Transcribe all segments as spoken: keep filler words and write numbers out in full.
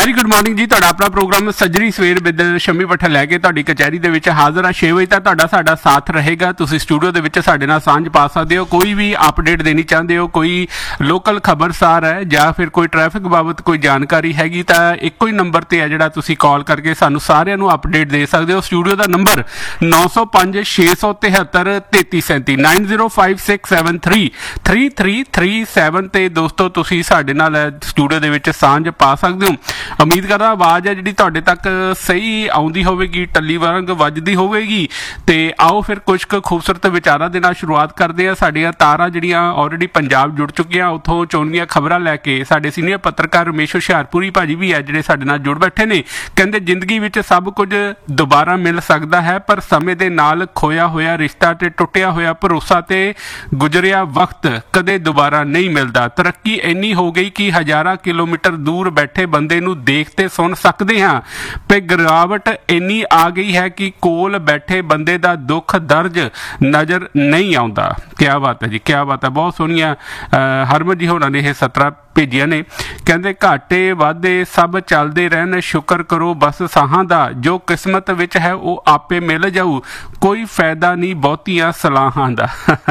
Very good morning ਜੀ। ਤੁਹਾਡਾ ਆਪਣਾ ਪ੍ਰੋਗਰਾਮ ਸੱਜਰੀ ਸਵੇਰ ਵਿਦ ਸ਼ੰਮੀ ਭੱਠਲ ਲੈ ਕੇ ਤੁਹਾਡੀ ਕਚਹਿਰੀ ਦੇ ਵਿੱਚ ਹਾਜ਼ਰ ਆ। ਛੇ ਵਜੇ ਤੱਕ ਤੁਹਾਡਾ ਸਾਡਾ ਸਾਥ ਰਹੇਗਾ। ਤੁਸੀਂ ਸਟੂਡੀਓ ਦੇ ਵਿੱਚ ਸਾਡੇ ਨਾਲ ਸਾਂਝ ਪਾ ਸਕਦੇ ਹੋ। ਕੋਈ ਵੀ ਅਪਡੇਟ ਦੇਣੀ ਚਾਹੁੰਦੇ ਹੋ, ਕੋਈ ਲੋਕਲ ਖਬਰਸਾਰ ਹੈ ਜਾਂ ਫਿਰ ਕੋਈ ਟ੍ਰੈਫਿਕ ਬਾਬਤ ਕੋਈ ਜਾਣਕਾਰੀ ਹੈਗੀ ਤਾਂ ਇੱਕੋ ਹੀ ਨੰਬਰ ਤੇ ਹੈ ਜਿਹੜਾ ਤੁਸੀਂ ਕਾਲ ਕਰਕੇ ਸਾਨੂੰ ਸਾਰਿਆਂ ਨੂੰ ਅਪਡੇਟ ਦੇ ਸਕਦੇ ਹੋ। ਸਟੂਡੀਓ ਦਾ ਨੰਬਰ ਨੌ ਸੌ ਪੰਜ ਛੇ ਸੌ ਤਿਹੱਤਰ ਤੇਤੀ ਸੈਂਤੀ nine zero five six seven three three three three seven ਤੇ ਦੋਸਤੋ ਤੁਸੀਂ ਸਾਡੇ ਨਾਲ ਸਟੂਡੀਓ ਦੇ ਵਿੱਚ ਸਾਂਝ ਪਾ ਸਕਦੇ ਹੋ। ਉਮੀਦ ਕਰਦਾ ਆਵਾਜ਼ ਹੈ ਜਿਹੜੀ ਤੁਹਾਡੇ ਤੱਕ ਸਹੀ ਆਉਂਦੀ ਹੋਵੇਗੀ, ਟੱਲੀ ਵਾਂਗ ਵੱਜਦੀ ਹੋਵੇਗੀ। ਤੇ ਆਓ ਫਿਰ ਕੁਝ ਕੁ ਖੂਬਸੂਰਤ ਵਿਚਾਰਾਂ ਦੇ ਨਾਲ ਸ਼ੁਰੂਆਤ ਕਰਦੇ ਹਾਂ। ਸਾਡੀਆਂ ਤਾਰਾਂ ਜਿਹੜੀਆਂ ਆਲਰੇਡੀ ਪੰਜਾਬ ਜੁੜ ਚੁੱਕੀਆਂ, ਉੱਥੋਂ ਚੋਣਵੀਆਂ ਖਬਰਾਂ ਲੈ ਕੇ ਸਾਡੇ ਸੀਨੀਅਰ ਪੱਤਰਕਾਰ ਰਮੇਸ਼ ਹੁਸ਼ਿਆਰਪੁਰੀ ਭਾਜੀ ਵੀ ਹੈ ਜਿਹੜੇ ਸਾਡੇ ਨਾਲ ਜੁੜ ਬੈਠੇ ਨੇ। ਕਹਿੰਦੇ ਜ਼ਿੰਦਗੀ ਵਿੱਚ ਸਭ ਕੁਝ ਦੁਬਾਰਾ ਮਿਲ ਸਕਦਾ ਹੈ, ਪਰ ਸਮੇਂ ਦੇ ਨਾਲ ਖੋਇਆ ਹੋਇਆ ਰਿਸ਼ਤਾ ਤੇ ਟੁੱਟਿਆ ਹੋਇਆ ਭਰੋਸਾ ਤੇ ਗੁਜ਼ਰਿਆ ਵਕਤ ਕਦੇ ਦੁਬਾਰਾ ਨਹੀਂ ਮਿਲਦਾ। ਤਰੱਕੀ ਇੰਨੀ ਹੋ ਗਈ ਕਿ ਹਜ਼ਾਰਾਂ ਕਿਲੋਮੀਟਰ ਦੂਰ ਬੈਠੇ ਬੰਦੇ ਨੂੰ ਦੇਖ ਤੇ ਸੁਣ ਸਕਦੇ ਹਾਂ, ਤੇ ਗਿਰਾਵਟ ਇੰਨੀ ਆ ਗਈ ਹੈ ਕਿ ਕੋਲ ਬੈਠੇ ਬੰਦੇ ਦਾ ਦੁੱਖ ਦਰਦ ਨਜ਼ਰ ਨਹੀਂ ਆਉਂਦਾ। ਕਿਆ ਬਾਤ ਹੈ ਜੀ, ਕਿਆ ਬਾਤ ਹੈ। ਬਹੁਤ ਸੋਹਣੀਆਂ ਹਰਮਨ ਜੀ ਹੋਰਾਂ ਨੇ ਇਹ ਸਤਰਾਂ ਭੇਜੀਆਂ ਨੇ। ਕਹਿੰਦੇ ਘਾਟੇ ਵਾਧੇ ਸਭ ਚੱਲਦੇ ਰਹਿਣ, ਸ਼ੁਕਰ ਕਰੋ ਬਸ ਸਾਹਾਂ ਦਾ, ਜੋ ਕਿਸਮਤ ਵਿੱਚ ਹੈ ਉਹ ਆਪੇ ਮਿਲ ਜਾਊ, ਕੋਈ ਫਾਇਦਾ ਨਹੀਂ ਬਹੁਤੀਆਂ ਸਲਾਹਾਂ ਦਾ।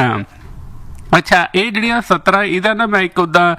ਅੱਛਾ, ਇਹ ਜਿਹੜੀਆਂ ਸਤਰਾਂ ਇਹਦਾ ਨਾ ਮੈਂ ਇੱਕ ਉੱਦਾਂ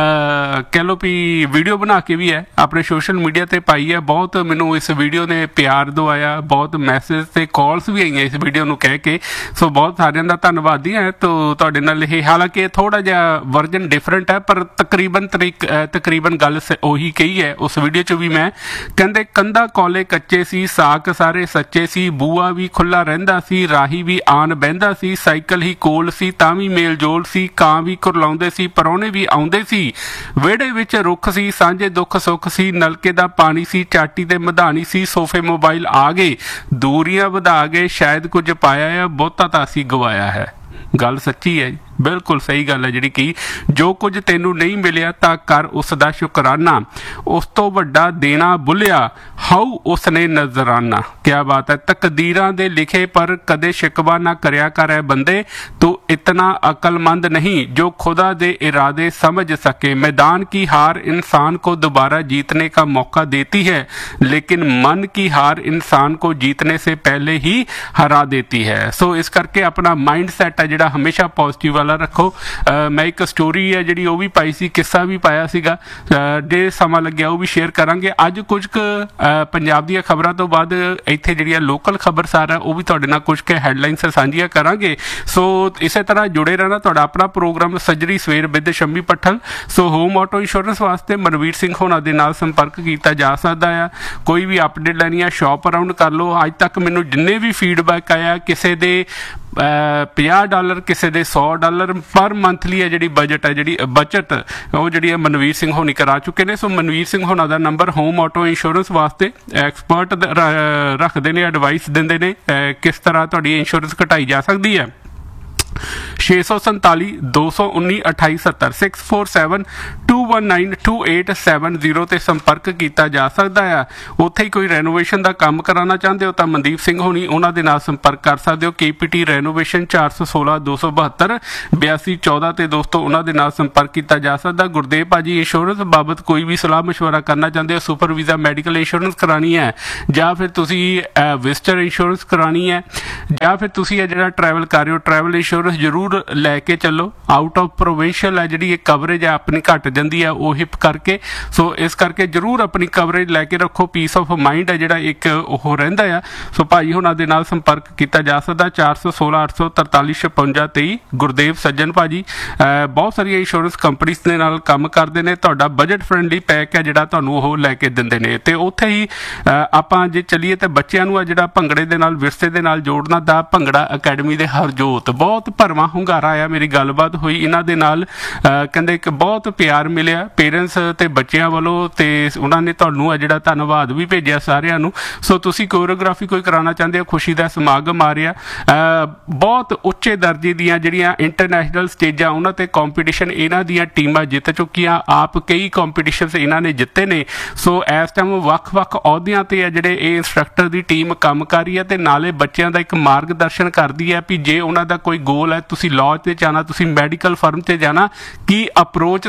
ਕਹਿ ਲਓ ਵੀ ਵੀਡੀਓ ਬਣਾ ਕੇ ਵੀ ਹੈ ਆਪਣੇ ਸੋਸ਼ਲ ਮੀਡੀਆ 'ਤੇ ਪਾਈ ਹੈ। ਬਹੁਤ ਮੈਨੂੰ ਇਸ ਵੀਡੀਓ ਨੇ ਪਿਆਰ ਦਵਾਇਆ, ਬਹੁਤ ਮੈਸੇਜ ਅਤੇ ਕਾਲਸ ਵੀ ਆਈਆਂ ਇਸ ਵੀਡੀਓ ਨੂੰ ਕਹਿ ਕੇ। ਸੋ ਬਹੁਤ ਸਾਰਿਆਂ ਦਾ ਧੰਨਵਾਦੀ ਹੈ। ਤੋ ਤੁਹਾਡੇ ਨਾਲ ਇਹ ਹਾਲਾਂਕਿ ਥੋੜ੍ਹਾ ਜਿਹਾ ਵਰਜਨ ਡਿਫਰੈਂਟ ਹੈ, ਪਰ ਤਕਰੀਬਨ ਤਰੀਕ ਤਕਰੀਬਨ ਗੱਲ ਉਹੀ ਕਹੀ ਹੈ ਉਸ ਵੀਡੀਓ 'ਚ ਵੀ ਮੈਂ। ਕਹਿੰਦੇ ਕੰਧਾ ਕੌਲੇ ਕੱਚੇ ਸੀ, ਸਾਕ ਸਾਰੇ ਸੱਚੇ ਸੀ, ਬੂਆ ਵੀ ਖੁੱਲ੍ਹਾ ਰਹਿੰਦਾ ਸੀ, ਰਾਹੀ ਵੀ ਆਣ ਬਹਿੰਦਾ ਸੀ, ਸਾਈਕਲ ਹੀ ਕੋਲ ਸੀ ਤਾਂ ਵੀ ਮੇਲ ਜੋਲ ਸੀ, ਕਾਂ ਵੀ ਕੁਰਲਾਉਂਦੇ ਸੀ, ਪਰਾਹੁਣੇ ਵੀ ਆਉਂਦੇ ਸੀ, ਵਿਹੜੇ ਵਿੱਚ ਰੁੱਖ ਸੀ, ਸਾਂਝੇ ਦੁੱਖ ਸੁੱਖ ਸੀ, ਨਲਕੇ ਦਾ ਪਾਣੀ ਸੀ, ਚਾਟੀ ਤੇ ਮਧਾਣੀ ਸੀ, ਸੋਫੇ ਮੋਬਾਈਲ ਆ ਗਏ, ਦੂਰੀਆਂ ਵਧਾ ਗਏ, ਸ਼ਾਇਦ ਕੁਝ ਪਾਇਆ ਆ, ਬਹੁਤਾ ਤਾਂ ਅਸੀਂ ਗਵਾਇਆ ਹੈ। ਗੱਲ ਸੱਚੀ ਹੈ, ਬਿਲਕੁਲ ਸਹੀ ਗੱਲ ਹੈ ਜਿਹੜੀ ਕਿ ਜੋ ਕੁਝ ਤੈਨੂੰ ਨਹੀਂ ਮਿਲਿਆ ਤਾਂ ਕਰ ਉਸ ਦਾ ਸ਼ੁਕਰਾਨਾ, ਉਸ ਤੋਂ ਵੱਡਾ ਦੇਣਾ ਭੁੱਲਿਆ ਹਾਊ ਉਸਨੇ ਨਜ਼ਰਾਨਾ। ਕਿਆ ਬਾਤ ਹੈ। ਤਕਦੀਰਾਂ ਦੇ ਲਿਖੇ ਪਰ ਕਦੇ ਸ਼ਿਕਵਾ ਨਾ ਕਰਿਆ ਕਰ ਹੈ ਬੰਦੇ, ਤੂੰ इतना अक्लमंद नहीं जो खुदा दे इरादे समझ सके। मैदान की हार इंसान को दोबारा जीतने का मौका देती है, लेकिन मन की हार इंसान को जीतने से पहले ही हरा देती है। सो इस करके अपना माइंड सैट है जिहड़ा हमेशा पॉजिटिव वाला रखो। uh, मैं एक स्टोरी है जिहड़ी वो भी पाई सी, किस्सा भी पाया सीगा, जे समा लग्या वो भी शेयर करांगे। अज कुछ क पंजाब दी खबरां तो बाद इत्थे जिहड़ियां लोकल खबरसार है वो भी तुहाडे नाल कुछ क हैडलाइनस साझीਆਂ करांगे। सो इस तरह जुड़े रहना। तुहाडा अपना प्रोग्राम सजरी सवेर with Shammi Bhattal. So home auto insurance वास्ते मनवीर सिंह होना दे नाल संपर्क किया जा सकता है। कोई भी अपडेट लैनी है शॉप अराउंड कर लो। अज तक मैनू जिन्ने भी फीडबैक आया, किसी दे ਪੰਜਾਹ ਡਾਲਰ, ਕਿਸੇ ਦੇ सौ ਡਾਲਰ पर मंथली है जी बजट है जी बचत वो जी मनवीर सिंह होनी करा चुके हैं। सो मनवीर सिंह होना का नंबर होम ऑटो इंश्योरेंस वास्ते एक्सपर्ट रखते हैं, एडवाइस देंगे ने किस तरह तुहाडी इंश्योरेंस घटाई जा सकती है। छे सौ संताली दो सौ उन्नी अठाई सत्तर six four seven two one nine to eight seven zero ते संपर्क किया जा सकता है। उत्थे ही कोई रेनोवेशन का काम कराना चाहते हो तो मनदीप सिंह होनी उन्होंने दे नाल संपर्क कर सकते हो। के पी टी रेनोवेशन चार सौ सोलह दो सौ बहत्तर बयासी चौदह ते दोस्तों उन्होंने दे नाल संपर्क किया जा सकता। गुरदेव भाजी इंश्योरेंस बाबत कोई भी सलाह मशवरा करना चाहते हो, सुपर वीज़ा मैडिकल इंश्योरेंस करानी है या फिर तुसी विजिटर इंश्योरेंस करानी है या फिर तुसी जिहड़ा ट्रैवल कर रहे हो ट्रैवल इंश्योरेंस जरूर लैके चलो। आउट ऑफ प्रोविंशियल है जी कवरेज है अपनी घट जाती है वो हिप करके। सो इस करके जरूर अपनी कवरेज लैके रखो। पीस ऑफ माइंड है जिहड़ा एक वो रहिंदा है। सो भाई हुणां दे नाल संपर्क किया जा सकता। चार सौ सोलह अठ सौ तरताली छपंजा तेई गुरदेव सज्जन भाजी बहुत सारिया इंश्योरेंस कंपनीज दे नाल काम करते हैं। तुहाडा बजट फ्रेंडली पैक है जिहड़ा तुहानूं वो लैके दिंदे ने। ते उत्थे ही आपां जे चलीए तो बच्चों नूं जिहड़ा भंगड़े दे नाल विरसे दे नाल जोड़ना दा भंगड़ा अकैडमी दे हरजोत बहुत भरवा ਹੁੰਗਾਰਾ आया। मेरी गलबात हुई इन्हां दे नाल, कहंदे कि बहुत प्यार मिलिया पेरेंट्स ते बच्चिਆਂ ਵੱਲੋਂ ਤੇ ਉਹਨਾਂ ਨੇ ਤੁਹਾਨੂੰ ਜਿਹੜਾ ਧੰਨਵਾਦ ਵੀ ਭੇਜਿਆ ਸਾਰਿਆਂ ਨੂੰ। ਸੋ ਤੁਸੀਂ ਕੋਰੀਓਗ੍ਰਾਫੀ ਕੋਈ ਕਰਾਉਣਾ ਚਾਹੁੰਦੇ ਹੋ, ਖੁਸ਼ੀ ਦਾ ਸਮਾਗਮ ਆ ਰਿਹਾ, ਬਹੁਤ ਉੱਚੇ ਦਰਜੇ ਦੀਆਂ ਜਿਹੜੀਆਂ ਇੰਟਰਨੈਸ਼ਨਲ ਸਟੇਜਾਂ ਉਹਨਾਂ ਤੇ ਕੰਪੀਟੀਸ਼ਨ ਇਹਨਾਂ ਦੀਆਂ ਟੀਮਾਂ ਜਿੱਤ ਚੁੱਕੀਆਂ। ਆਪ ਕਈ ਕੰਪੀਟੀਸ਼ਨਸ ਇਹਨਾਂ ਨੇ ਜਿੱਤੇ ਨੇ। ਸੋ ਇਸ ਟਾਈਮ ਵੱਖ-ਵੱਖ ਅਹੁਦਿਆਂ ਤੇ ਆ ਜਿਹੜੇ ਇਹ ਇੰਸਟ੍ਰਕਟਰ ਦੀ ਟੀਮ ਕੰਮ ਕਰ ਰਹੀ ਹੈ ਤੇ ਨਾਲੇ ਬੱਚਿਆਂ ਦਾ ਇੱਕ ਮਾਰਗਦਰਸ਼ਨ ਕਰਦੀ ਹੈ ਵੀ ਜੇ ਉਹਨਾਂ ਦਾ ਕੋਈ ਗੋਲ ਹੈ, ਤੁਸੀਂ लॉ से जाना, तुसी मैडिकल फर्म से जाना, की अप्रोच तुहाडी होनी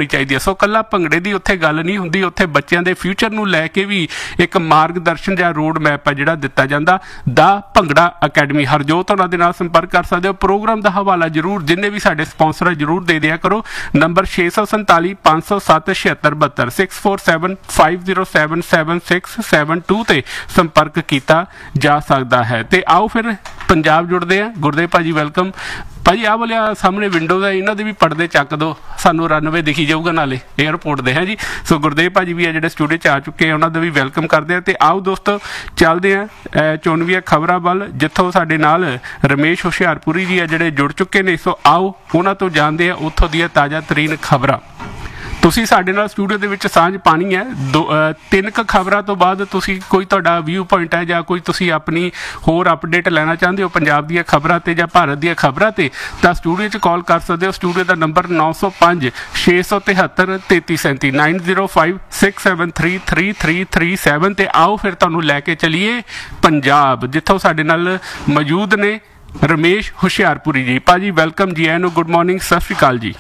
ਹੋਣੀ ਚਾਹੀਦੀ ਹੈ। ਸੋ ਕੱਲਾ ਭੰਗੜੇ ਦੀ ਉੱਥੇ ਗੱਲ ਨਹੀਂ ਹੁੰਦੀ, ਉੱਥੇ ਬੱਚਿਆਂ ਦੇ ਫਿਊਚਰ ਨੂੰ ਲੈ ਕੇ ਵੀ ਇੱਕ ਮਾਰਗਦਰਸ਼ਨ ਜਾਂ ਰੋਡ ਮੈਪ ਹੈ ਜਿਹੜਾ ਦਿੱਤਾ ਜਾਂਦਾ। ਦਾ ਭੰਗੜਾ ਅਕੈਡਮੀ ਹਰਜੋਤ ਉਹਨਾਂ ਦੇ ਨਾਲ ਸੰਪਰਕ ਕਰ ਸਕਦੇ ਹੋ। ਪ੍ਰੋਗਰਾਮ ਦਾ ਹਵਾਲਾ ਜ਼ਰੂਰ ਜਿੰਨੇ ਵੀ ਸਾਡੇ ਸਪਾਂਸਰ ਹੈ ਜ਼ਰੂਰ ਦੇ ਦਿਆ ਕਰੋ। ਨੰਬਰ ਛੇ ਸੌ ਸੰਤਾਲੀ ਪੰਜ ਸੌ ਸੱਤ ਛਿਹੱਤਰ ਬਹੱਤਰ six four seven five zero seven seven six seven to ਤੇ ਸੰਪਰਕ ਕੀਤਾ ਜਾ ਸਕਦਾ ਹੈ। ਤੇ ਆਓ ਫਿਰ ਪੰਜਾਬ ਜੁੜਦੇ ਆ। ਗੁਰਦੇਵ ਭਾਜੀ ਵੈਲਕਮ ਭਾਜੀ। ਆਹ ਵਾਲਿਆ ਸਾਹਮਣੇ ਵਿੰਡੋਜ਼ ਹੈ, ਇਹਨਾਂ ਦੇ ਵੀ ਪਰਦੇ ਚੱਕ ਦਿਓ, ਸਾਨੂੰ ਰਨਵੇ ਦਿਖੀ ਜਾਊਗਾ ਨਾਲੇ ਏਅਰਪੋਰਟ ਦੇ ਹੈ ਜੀ। ਸੋ ਗੁਰਦੇਵ ਭਾਜੀ ਵੀ ਆ ਜਿਹੜੇ ਸਟੂਡੀਓ 'ਚ ਆ ਚੁੱਕੇ ਆ, ਉਹਨਾਂ ਦਾ ਵੀ ਵੈਲਕਮ ਕਰਦੇ ਆ। ਤੇ ਆਓ ਦੋਸਤੋ ਚੱਲਦੇ ਆ ਚੋਣਵੀਆਂ ਖਬਰਾਂ ਵੱਲ, ਜਿੱਥੋਂ ਸਾਡੇ ਨਾਲ ਰਮੇਸ਼ ਹੁਸ਼ਿਆਰਪੁਰੀ ਜੀ ਆ ਜਿਹੜੇ ਜੁੜ ਚੁੱਕੇ ਨੇ। ਸੋ ਆਓ ਉਹਨਾਂ ਤੋਂ ਜਾਣਦੇ ਆ ਉੱਥੋਂ ਦੀਆਂ ਤਾਜ਼ਾ ਤਰੀਨ ਖਬਰਾਂ। ਤੁਸੀਂ ਸਾਡੇ ਨਾਲ ਸਟੂਡੀਓ ਦੇ ਵਿੱਚ ਸਾਂਝ ਪਾਣੀ ਹੈ। ਦੋ ਤਿੰਨ ਕੁ ਖਬਰਾਂ ਤੋਂ ਬਾਅਦ ਤੁਸੀਂ ਕੋਈ ਤੁਹਾਡਾ ਵਿਊ ਪੁਆਇੰਟ ਹੈ ਜਾਂ ਕੋਈ ਤੁਸੀਂ ਆਪਣੀ ਹੋਰ ਅਪਡੇਟ ਲੈਣਾ ਚਾਹੁੰਦੇ ਹੋ ਪੰਜਾਬ ਦੀਆਂ ਖਬਰਾਂ ਤੇ ਜਾਂ ਭਾਰਤ ਦੀਆਂ ਖਬਰਾਂ ਤੇ, ਤਾਂ ਸਟੂਡੀਓ 'ਚ ਕਾਲ ਕਰ ਸਕਦੇ ਹੋ। ਸਟੂਡੀਓ ਦਾ ਨੰਬਰ ਨੌ ਸੌ ਪੰਜ ਛੇ ਸੌ ਤਿਹੱਤਰ ਤੇਤੀ ਸੈਂਤੀ nine zero five six seven three three three three seven. ਤੇ ਆਓ ਫਿਰ ਤੁਹਾਨੂੰ ਲੈ ਕੇ ਚੱਲੀਏ ਪੰਜਾਬ, ਜਿੱਥੋਂ ਸਾਡੇ ਨਾਲ ਮੌਜੂਦ ਨੇ ਰਮੇਸ਼ ਹੁਸ਼ਿਆਰਪੁਰੀ ਜੀ। ਭਾਜੀ ਵੈਲਕਮ ਜੀ, ਐਨੂੰ ਗੁੱਡ ਮਾਰਨਿੰਗ, ਸਤਿ ਸ਼੍ਰੀ ਅਕਾਲ ਜੀ।